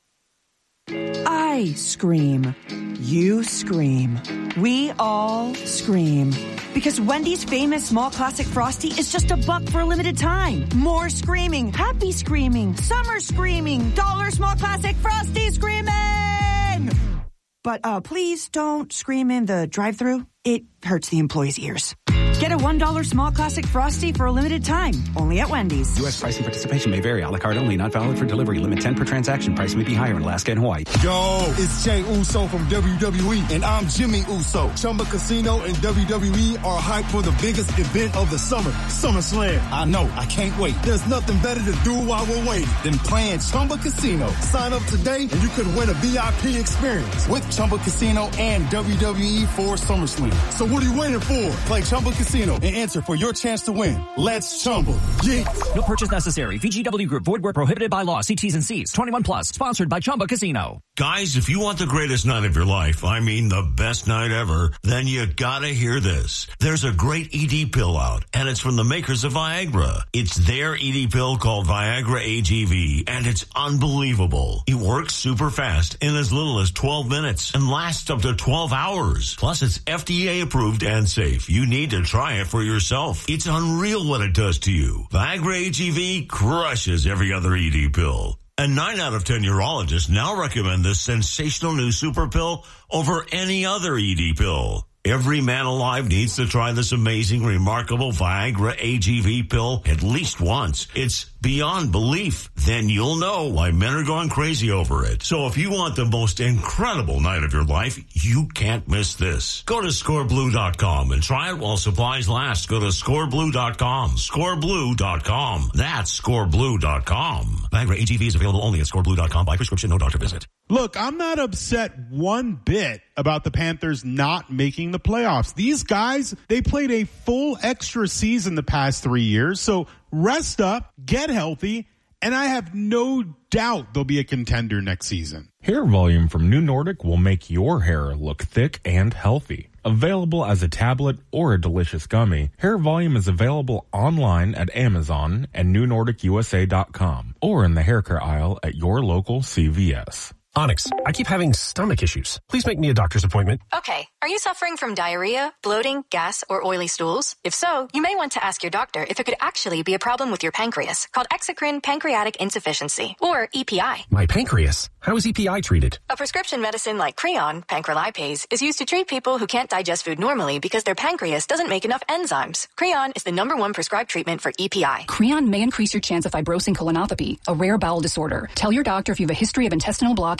I scream. You scream. We all scream. Because Wendy's famous small classic Frosty is just a buck for a limited time. More screaming, happy screaming, summer screaming, dollar small classic Frosty screaming! But uh, please don't scream in the drive-thru. It hurts the employees' ears. Get a one dollar small classic Frosty for a limited time, only at Wendy's. U S price and participation may vary. A la carte only, not valid for delivery. Limit ten per transaction. Price may be higher in Alaska and Hawaii. Yo, it's Jay Uso from W W E, and I'm Jimmy Uso. Chumba Casino and W W E are hyped for the biggest event of the summer, SummerSlam. I know, I can't wait. There's nothing better to do while we're waiting than playing Chumba Casino. Sign up today and you could win a V I P experience with Chumba Casino and W W E for SummerSlam. So what are you waiting for? Play Chumba Casino and answer for your chance to win. Let's Chumba. Yeah. No purchase necessary. V G W Group. Void where prohibited by law. See T's and C's. twenty-one plus. Sponsored by Chumba Casino. Guys, if you want the greatest night of your life, I mean the best night ever, then you gotta hear this. There's a great E D pill out, and it's from the makers of Viagra. It's their E D pill called Viagra A G V, and it's unbelievable. It works super fast in as little as twelve minutes and lasts up to twelve hours. Plus, it's F D A approved and safe. You need to try it for yourself. It's unreal what it does to you. Viagra A G V crushes every other E D pill. And nine out of ten urologists now recommend this sensational new super pill over any other E D pill. Every man alive needs to try this amazing, remarkable Viagra A G V pill at least once. It's beyond belief. Then you'll know why men are going crazy over it. So if you want the most incredible night of your life, you can't miss this. Go to score blue dot com and try it while supplies last. Go to score blue dot com. score blue dot com. That's score blue dot com. Viagra A G V is available only at score blue dot com by prescription, no doctor visit. Look, I'm not upset one bit about the Panthers not making the playoffs. These guys, they played a full extra season the past three years. So rest up, get healthy, and I have no doubt they'll be a contender next season. Hair Volume from New Nordic will make your hair look thick and healthy. Available as a tablet or a delicious gummy, Hair Volume is available online at Amazon and new nordic u s a dot com or in the hair care aisle at your local C V S. Onyx, I keep having stomach issues. Please make me a doctor's appointment. Okay. Are you suffering from diarrhea, bloating, gas, or oily stools? If so, you may want to ask your doctor if it could actually be a problem with your pancreas, called exocrine pancreatic insufficiency, or E P I. My pancreas? How is E P I treated? A prescription medicine like Creon, pancrelipase, is used to treat people who can't digest food normally because their pancreas doesn't make enough enzymes. Creon is the number one prescribed treatment for E P I. Creon may increase your chance of fibrosing colonopathy, a rare bowel disorder. Tell your doctor if you have a history of intestinal blockage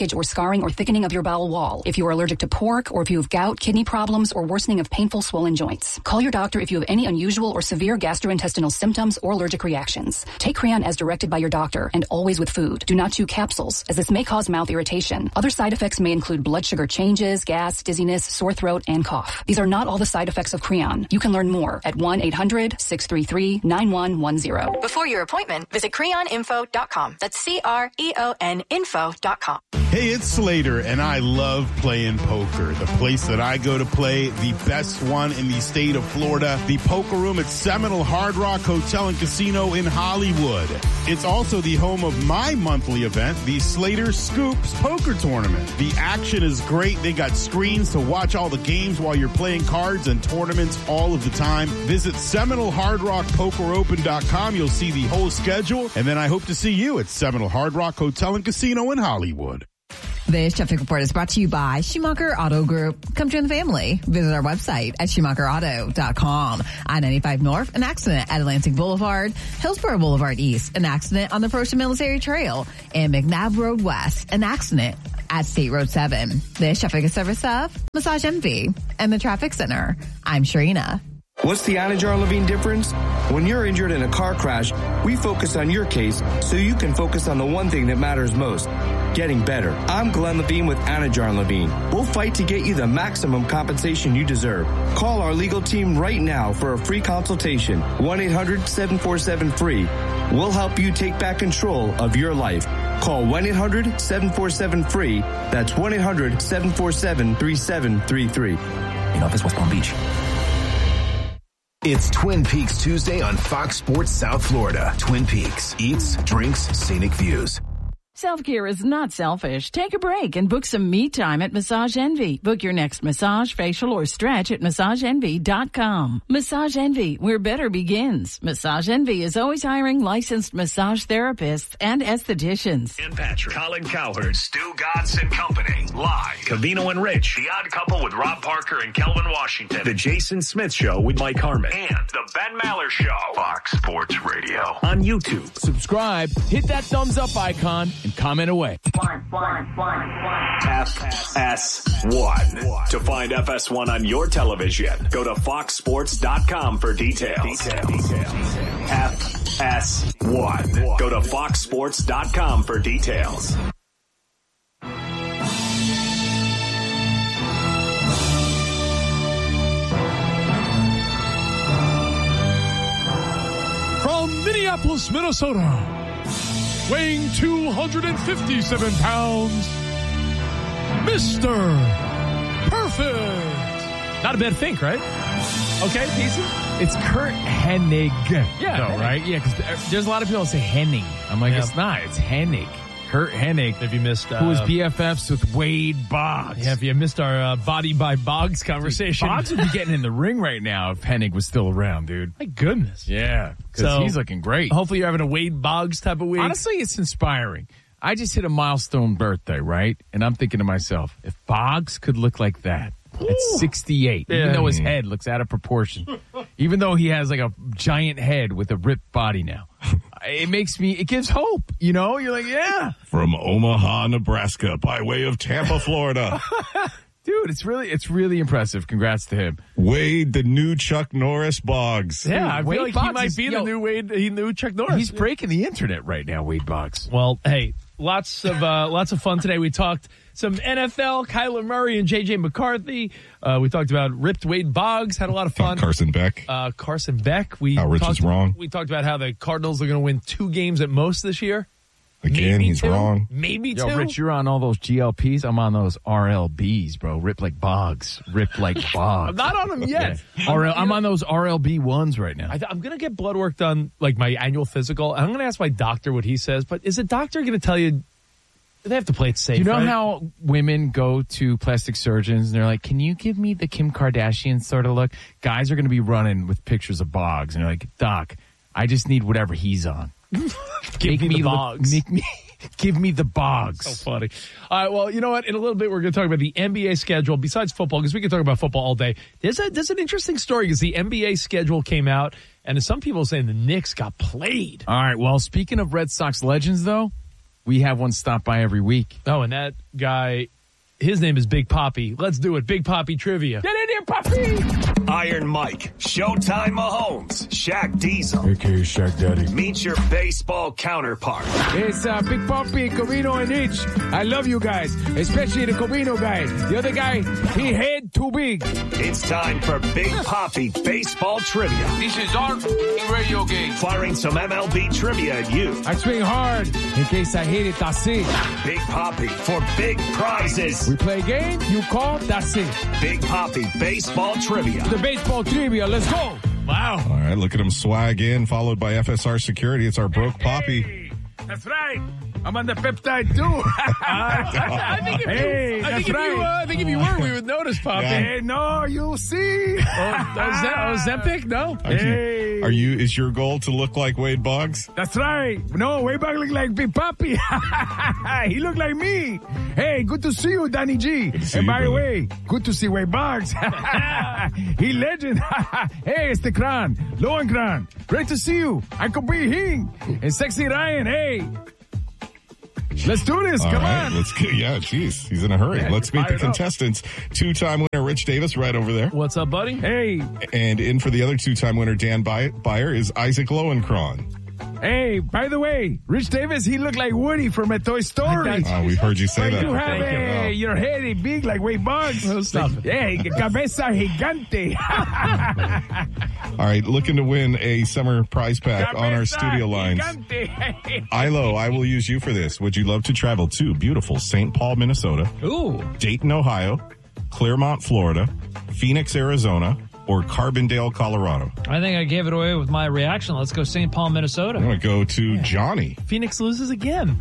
damage or scarring or thickening of your bowel wall, if you are allergic to pork, or if you have gout, kidney problems, or worsening of painful swollen joints. Call your doctor if you have any unusual or severe gastrointestinal symptoms or allergic reactions. Take Creon as directed by your doctor and always with food. Do not chew capsules, as this may cause mouth irritation. Other side effects may include blood sugar changes, gas, dizziness, sore throat, and cough. These are not all the side effects of Creon. You can learn more at one eight hundred six three three nine one one zero. Before your appointment, visit creon info dot com. That's C R E O N info dot com. Hey, it's Slater, and I love playing poker. The place that I go to play, the best one in the state of Florida, the Poker Room at Seminole Hard Rock Hotel and Casino in Hollywood. It's also the home of my monthly event, the Slater Scoops Poker Tournament. The action is great. They got screens to watch all the games while you're playing cards and tournaments all of the time. Visit Seminole Hard Rock Poker Open dot com. You'll see the whole schedule, and then I hope to see you at Seminole Hard Rock Hotel and Casino in Hollywood. This traffic report is brought to you by Schumacher Auto Group. Come join the family. Visit our website at schumacher auto dot com. I ninety-five North, an accident at Atlantic Boulevard. Hillsborough Boulevard East, an accident on the Proscia Military Trail. And McNabb Road West, an accident at State Road seven. This traffic is service of Massage Envy and the Traffic Center. I'm Sharina. What's the Anajar Levine difference? When you're injured in a car crash, we focus on your case so you can focus on the one thing that matters most, getting better. I'm Glenn Levine with Anajar Levine. We'll fight to get you the maximum compensation you deserve. Call our legal team right now for a free consultation. one eight hundred seven four seven free. We'll help you take back control of your life. Call one eight hundred seven four seven free. That's one eight hundred seven four seven three seven three three. In office, West Palm Beach. It's Twin Peaks Tuesday on Fox Sports South Florida. Twin Peaks. Eats, drinks, scenic views. Self-care is not selfish. Take a break and book some me time at Massage Envy. Book your next massage, facial, or stretch at massage envy dot com. Massage Envy, where better begins. Massage Envy is always hiring licensed massage therapists and estheticians. Dan Patrick, Colin Cowherd, Stu Godson Company, live. Cavino and Rich, The Odd Couple with Rob Parker and Kelvin Washington, The Jason Smith Show with Mike Harmon, and The Ben Maller Show. Fox Sports Radio on YouTube. Subscribe, hit that thumbs up icon, and comment away. F S one. To find F S one on your television, go to fox sports dot com for details. Details. F S one. Go to fox sports dot com for details. From Minneapolis, Minnesota, weighing two hundred fifty-seven pounds, Mister Perfect. Not a bad think, right? Okay, decent. It's Kurt Hennig. Yeah. Though, right? Yeah, because there's a lot of people that say Hennig. I'm like, yeah. It's not. It's Hennig. Kurt Hennig. If you missed... Uh, who was B F Fs with Wade Boggs. Yeah, if you missed our uh, Body by Boggs conversation. Dude, Boggs would be getting in the ring right now if Hennig was still around, dude. My goodness. Yeah, because so, he's looking great. Hopefully you're having a Wade Boggs type of week. Honestly, it's inspiring. I just hit a milestone birthday, right? And I'm thinking to myself, if Boggs could look like that at sixty-eight, yeah. even though his head looks out of proportion, even though he has like a giant head with a ripped body now, it makes me, it gives hope, you know? You're like, yeah. From Omaha, Nebraska, by way of Tampa, Florida. Dude, it's really, it's really impressive. Congrats to him. Wade, the new Chuck Norris Boggs. Yeah, I Wade feel like Boggs he might is, be yo, the new Wade, he new Chuck Norris. He's breaking the internet right now, Wade Boggs. Well, hey, lots of, uh, lots of fun today. We talked some N F L, Kyler Murray and J J McCarthy. Uh, we talked about ripped Wade Boggs, had a lot of fun. Carson Beck. Uh, Carson Beck. We how Rich talked, is wrong. We talked about how the Cardinals are going to win two games at most this year. Again, Maybe he's two. wrong. Maybe Yo, two. Rich, you're on all those G L Ps. I'm on those R L Bs, bro. Rip like Boggs. Rip like Boggs. I'm not on them yet. Yeah. R L, I'm on those R L B ones right now. I th- I'm going to get blood work done, like my annual physical. And I'm going to ask my doctor what he says. But is a doctor going to tell you they have to play it safe? You know right? how women go to plastic surgeons and they're like, can you give me the Kim Kardashian sort of look? Guys are going to be running with pictures of Boggs. And they're like, Doc, I just need whatever he's on. Give Make me, me the look, Boggs. Make me, give me the Boggs. So funny. All right, well, you know what? In a little bit, we're going to talk about the N B A schedule. Besides football, because we can talk about football all day. There's, a, there's an interesting story because the N B A schedule came out, and some people are saying the Knicks got played. All right, well, speaking of Red Sox legends, though, we have one stop by every week. Oh, and that guy, his name is Big Poppy. Let's do it. Big Poppy trivia. Get in here, Poppy! Iron Mike, Showtime Mahomes, Shaq Diesel. A K A Shaq Daddy. Meet your baseball counterpart. It's uh, Big Poppy, Covino, and Itch. I love you guys, especially the Covino guy. The other guy, he head too big. It's time for Big Poppy Baseball Trivia. This is our radio game. Firing some M L B trivia at you. I swing hard in case I hit it, that's it. Big Poppy for big prizes. We play a game, you call, that's it. Big Poppy Baseball Trivia. The baseball trivia, let's go. Wow. All right, look at him swag in, followed by F S R Security. It's our Broke Poppy. Hey, that's right. I'm on the peptide too. I think if hey, you, I that's think if right. you, uh, I think if you were, we would notice, Poppy. Yeah. Hey, no, you see. Oh, oh, Ozempic? No. Are Hey. you, are you? Is your goal to look like Wade Boggs? That's right. No, way back look like Big Poppy. He looked like me. Hey, good to see you, Danny G. see And you, by the brother. way, good to see Wade Boggs. He legend. Hey, it's the Kran. Lowen Kran. Great to see you. I could be him. And Sexy Ryan, hey. Let's do this. All Come right, on. let's get, yeah, jeez, he's in a hurry. Yeah, Let's meet the fire it up. contestants. Two-time winner Rich Davis right over there. What's up, buddy? Hey, And in for the other two-time winner Dan By- Byer is Isaac Lowenkron. hey, by the way, Rich Davis, he looked like Woody from a Toy Story. Oh, we've heard you say But that you have before. a, your head is big like Wade Boggs. Oh, stop it. Hey, cabeza gigante. All right, looking to win a summer prize pack on our Cabeza studio lines. gigante. Ilo, I will use you for this. Would you love to travel to beautiful Saint Paul, Minnesota, Ooh. Dayton, Ohio, Claremont, Florida, Phoenix, Arizona, or Carbondale, Colorado? I think I gave it away with my reaction. Let's go Saint Paul, Minnesota. I'm going to go to Johnny. Phoenix loses again.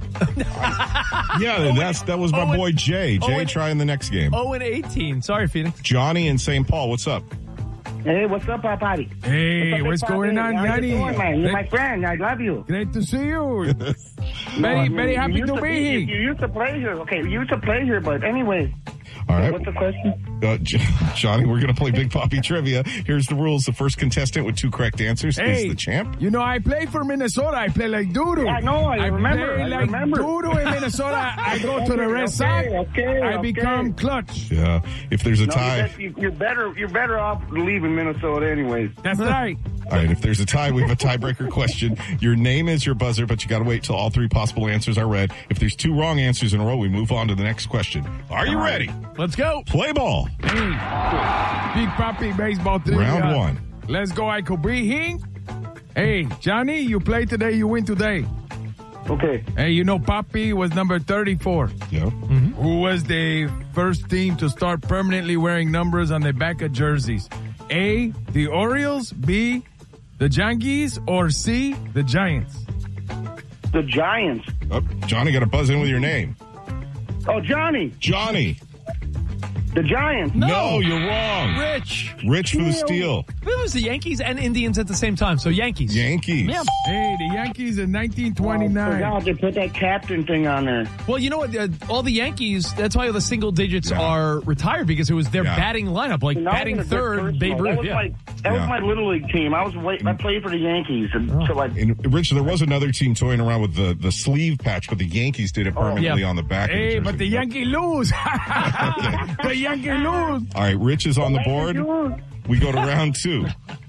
Yeah, that's that was my oh, boy Jay. Jay oh, trying the next game. oh and eighteen. Sorry, Phoenix. Johnny in Saint Paul, what's up? Hey, what's up, Papi? Hey, what's, up, going on, How you Yanni? doing, man? You're Hey. my friend. I love you. Great to see you. No, very, you- very you happy used to be You, here. you used to play here. Okay, you used to play here, but anyway. All right. What's the question? Uh, J- Johnny, we're going to play Big Poppy Trivia. Here's the rules. The first contestant with two correct answers Hey, is the champ. you know, I play for Minnesota. I play like Doodoo. Yeah, I know, I remember, play I like remember. Doodoo in Minnesota. I go to the Red Okay, Sox. okay, I okay. become clutch. Yeah. If there's a No, tie. you bet- you- you're better. You're better off leaving Minnesota, anyways. That's right. All right. If there's a tie, we have a tiebreaker question. Your name is your buzzer, but you got to wait till all three possible answers are read. If there's two wrong answers in a row, we move on to the next question. Are you ready? Let's go. Play ball. Hey, Big Poppy baseball trivia. Round one. Let's go. I could be here. Hey, Johnny, you play today. You win today. Okay. Hey, you know Poppy was number thirty-four. Yeah. Who was the first team to start permanently wearing numbers on the back of jerseys? A, the Orioles, B, the Yankees, or C, the Giants? The Giants. Oh, Johnny, got to buzz in with your name. Oh, Johnny. Johnny. The Giants. No, you're wrong. Rich. Rich for the steal. It was the Yankees and Indians at the same time, so Yankees. Yankees. Yeah. Hey, the Yankees in nineteen I twenty-nine. forgot to put that captain thing on there. Well, you know what? Uh, all the Yankees, that's why all the single digits Yeah. are retired, because it was their Yeah. batting lineup, like And I was batting in a good third, personal. Babe That Ruth. was Yeah. my that Yeah. was my little league team. I was wait, I played for the Yankees until I. And Rich, there was another team toying around with the, the sleeve patch, but the Yankees did it permanently Yeah. on the back. Hey, of the but the jersey. Yankee lose. The Yankee lose. All right, Rich is on the board. We go to round two.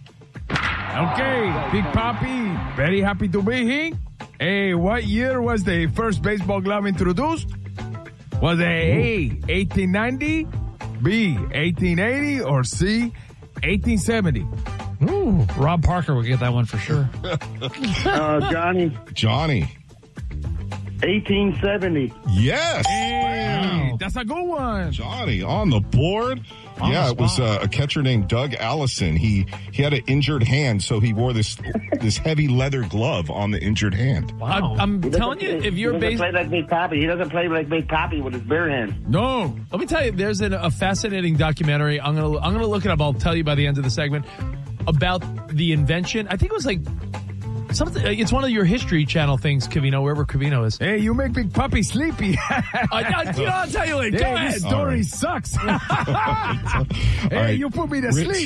Okay, Big Poppy, very happy to be here. Hey, what year was the first baseball glove introduced? Was it A, eighteen ninety, B, eighteen eighty, or C, eighteen seventy? Ooh, Rob Parker will get that one for sure. Uh, Johnny. Johnny. eighteen seventy. Yes. Hey, that's a good one. Johnny on the board. On yeah, the it was spot. uh, a catcher named Doug Allison. He he had an injured hand, so he wore this this heavy leather glove on the injured hand. Wow. I'm, I'm He telling you, doesn't- if he you're doesn't base, play like Big Poppy. He doesn't play like Big Poppy with his bare hand. No. let me tell you, there's an, a fascinating documentary. I'm gonna I'm gonna look it up. I'll tell you by the end of the segment about the invention. I think it was like something. It's one of your History Channel things, Covino, wherever Covino is. Hey, you make Big Puppy sleepy. I, I, you know, I'll tell you later. Go Hey, ahead. this story right. sucks. All Hey, right, you put me to Rich, sleep.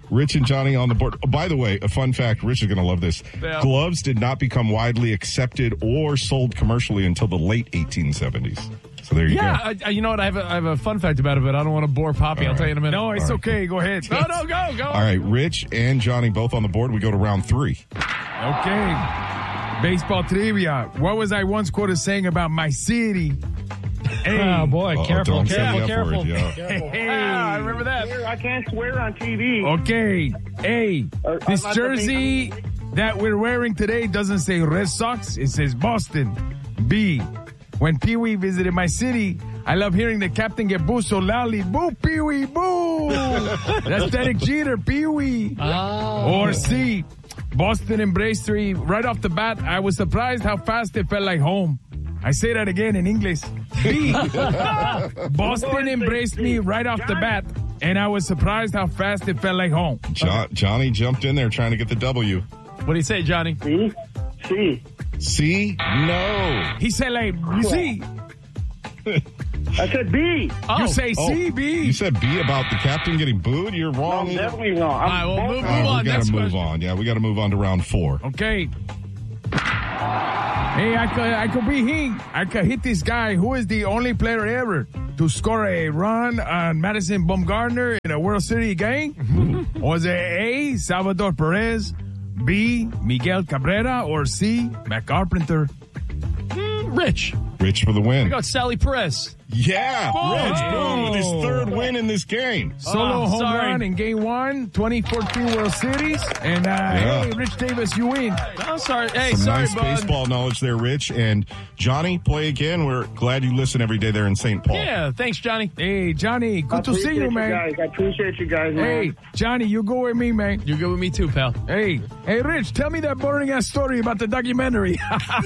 Rich and Johnny on the board. Oh, by the way, a fun fact, Rich is going to love this. Yeah. Gloves did not become widely accepted or sold commercially until the late eighteen seventies. So there you yeah, go. I, you know what? I have, a, I have a fun fact about it, but I don't want to bore Poppy. All I'll right. tell you in a minute. No, it's All right. okay. Go ahead. No, no, go, go. All right, Rich and Johnny both on the board. We go to round three. Okay. Baseball trivia. What was I once quoted saying about my city? Hey. Oh, boy. Uh-oh, Careful, don't set me careful, up for careful. it, yeah. Careful. Hey. Ah, I remember that. I can't swear on T V. Okay. A. Uh, This I'm not jersey that we're wearing today doesn't say Red Sox. It says Boston. B. When Pee Wee visited my city, I love hearing the captain get booed so loudly. Boo, Pee Wee, boo. That's Derek Jeter, Pee Wee. Oh. Or C. Boston embraced me right off the bat. I was surprised how fast it felt like home. I say that again in English. B. Boston embraced me right off the bat, and I was surprised how fast it felt like home. Jo- Johnny jumped in there trying to get the W. What do you say, Johnny? C. C. C? No. He said, like, you see. I said B. Oh. You say C, Oh, B. You said B about the captain getting booed? You're No, wrong. I'm definitely wrong. All right, I'm well, move, both- move Oh, on. we got Next to move question. on. Yeah, we got to move on to round four. Okay. Hey, I could, I could be him. I could hit this guy who is the only player ever to score a run on Madison Bumgarner in a World Series game. Was it A, Salvador Perez, B, Miguel Cabrera, or C, Matt Carpenter? Mm, Rich. Rich for the I win. got Sally Perez. Yeah, Boom. Rich Boone with his third win in this game. Solo Oh, home sorry. run in game one, twenty fourteen World Series. And, uh, Yeah. hey, Rich Davis, you win. I'm sorry. Hey, Some sorry, nice bud. baseball knowledge there, Rich. And Johnny, play again. We're glad you listen every day there in Saint Paul. Yeah, thanks, Johnny. Hey, Johnny, I good to see appreciate you, man. guys. I appreciate you guys, man. Hey, Johnny, you go with me, man. You're good with me too, pal. Hey, hey, Rich, tell me that boring ass story about the documentary.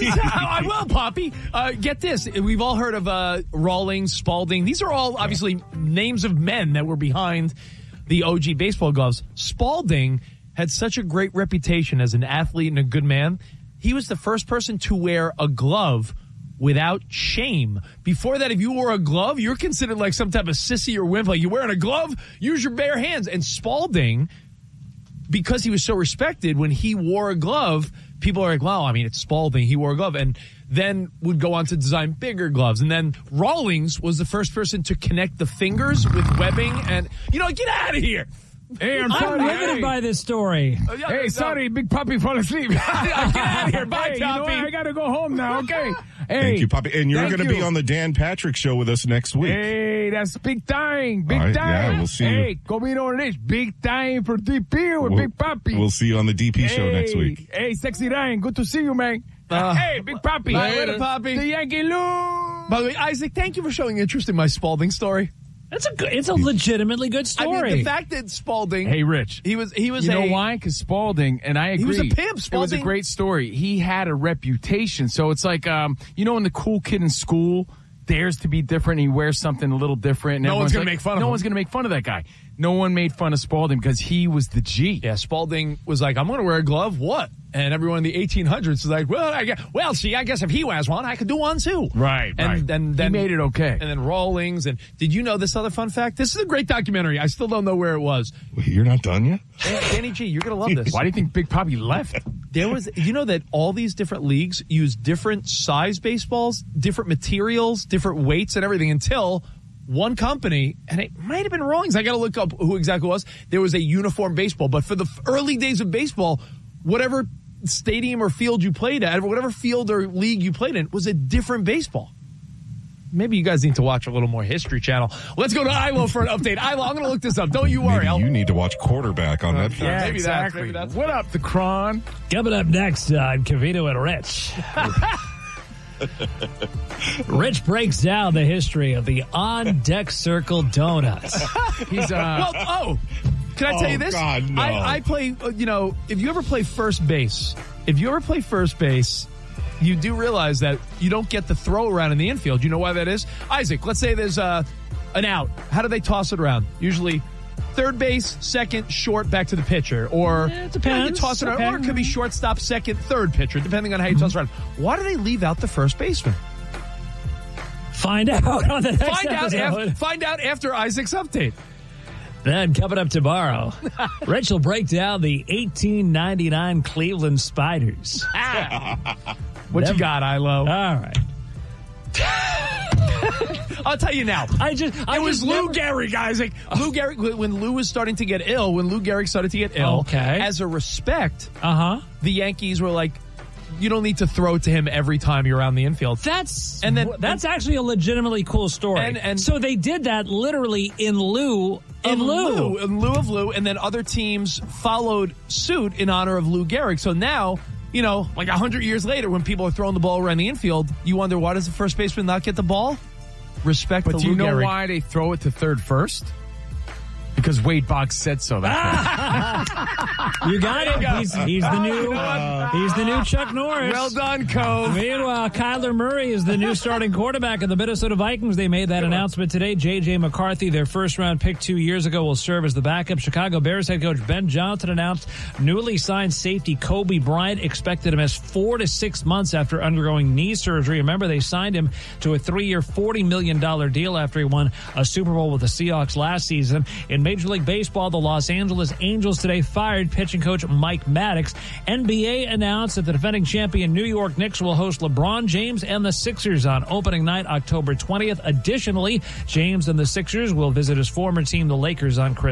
I will, Poppy. Uh, get this. We've all heard of uh, Rawlings, Spalding. These are all obviously names of men that were behind the O G baseball gloves. Spalding had such a great reputation as an athlete and a good man. He was the first person to wear a glove without shame. Before that, if you wore a glove, you're considered like some type of sissy or wimp. Like, you're wearing a glove, use your bare hands. And Spalding, because he was so respected, when he wore a glove, people are like, wow, I mean, it's Spalding. He wore a glove. And then would go on to design bigger gloves. And then Rawlings was the first person to connect the fingers with webbing. And, you know, get out of here. Hey, I'm, I'm sorry. riveted Hey. by this story. Uh, yeah, Hey, no. sorry, Big Puppy fell asleep. Get out of here. Bye, Hey, you know what? Toppy. I gotta go home now, okay? Hey, Thank you, Poppy. And you're thank going to be you. on the Dan Patrick Show with us next week. Hey, that's big time, big All right, time. yeah, we'll see you. Hey, Comino Rich, big time for D P with We'll- Big Puppy. We'll see you on the D P Show hey, next week. Hey, Sexy Ryan, good to see you, man. Uh, hey, Big Puppy. Later, Poppy. The Yankee Lou. By the way, Isaac, thank you for showing interest in my Spalding story. It's a good, it's a legitimately good story. I mean, the fact that Spalding, Hey, Rich. he was he was You a, know why? Because Spalding, and I agree. He was a pimp. It was a Spalding- great story. He had a reputation. So it's like, um, you know, when the cool kid in school dares to be different, and he wears something a little different. And No one's everyone's gonna like- make fun of No him. one's going to make fun of that guy. No one made fun of Spalding because he was the G. Yeah, Spalding was like, I'm going to wear a glove. What? And everyone in the eighteen hundreds was like, well, I guess, well, see, I guess if he wears one, I could do one too. Right, and right. then, then He made it okay. And then Rawlings. And did you know this other fun fact? This is a great documentary. I still don't know where it was. Wait, you're not done yet? Danny G, you're going to love this. Why do you think Big Poppy left? There was, you know that all these different leagues use different size baseballs, different materials, different weights and everything until one company, and it might have been Rawlings. I got to look up who exactly it was. There was a uniform baseball, but for the early days of baseball, whatever stadium or field you played at, whatever field or league you played in, was a different baseball. Maybe you guys need to watch a little more History Channel. Let's go to Ilo for an update. Ilo, I'm going to look this up. Don't you worry. Maybe I'll, you need to watch Quarterback on Netflix. Yeah, maybe that's- exactly. maybe that's- What up, the Cron? Coming up next on Cavino and Rich. Rich breaks down the history of the on-deck circle donuts. He's, uh... well, oh, can I tell Oh, you this? God, no. I, I play, uh, you know, if you ever play first base, if you ever play first base, you do realize that you don't get the throw around in the infield. You know why that is? Isaac, let's say there's uh, an out. How do they toss it around? Usually third base, second, short, back to the pitcher. Or Yeah, it depends. you know, you toss it around. Okay. Or it could be shortstop, second, third pitcher, depending on how you toss it around. Why do they leave out the first baseman? Find out on the next Find out, episode. af- find out after Isaac's update. Then coming up tomorrow, Rich will break down the eighteen ninety-nine Cleveland Spiders. What Them- you got, Ilo? All right. I'll tell you now. I just, I it was just Lou never- Gehrig, Isaac. Lou Gehrig, when Lou was starting to get ill, when Lou Gehrig started to get ill, Okay. as a respect, uh-huh. the Yankees were like, you don't need to throw to him every time you're around the infield. That's and then that's actually a legitimately cool story. And, and so they did that literally in lieu in of lieu. in lieu of Lou, and then other teams followed suit in honor of Lou Gehrig. So now, you know, like a hundred years later, when people are throwing the ball around the infield, you wonder, why does the first baseman not get the ball? Respect But to do you Lou know Gehrig. why they throw it to third first? Because Wade Boggs said so. That's why. You got it. He's, he's the new. He's the new Chuck Norris. Well done, Cove. Meanwhile, Kyler Murray is the new starting quarterback of the Minnesota Vikings. They made that announcement today. J J. McCarthy, their first round pick two years ago, will serve as the backup. Chicago Bears head coach Ben Johnson announced newly signed safety Kobe Bryant expected to miss four to six months after undergoing knee surgery. Remember, they signed him to a three-year, forty million dollars deal after he won a Super Bowl with the Seahawks last season. In Major League Baseball, the Los Angeles Angels today fired pitching coach Mike Maddox. N B A announced that the defending champion New York Knicks will host LeBron James and the Sixers on opening night, October twentieth. Additionally, James and the Sixers will visit his former team, the Lakers, on Christmas.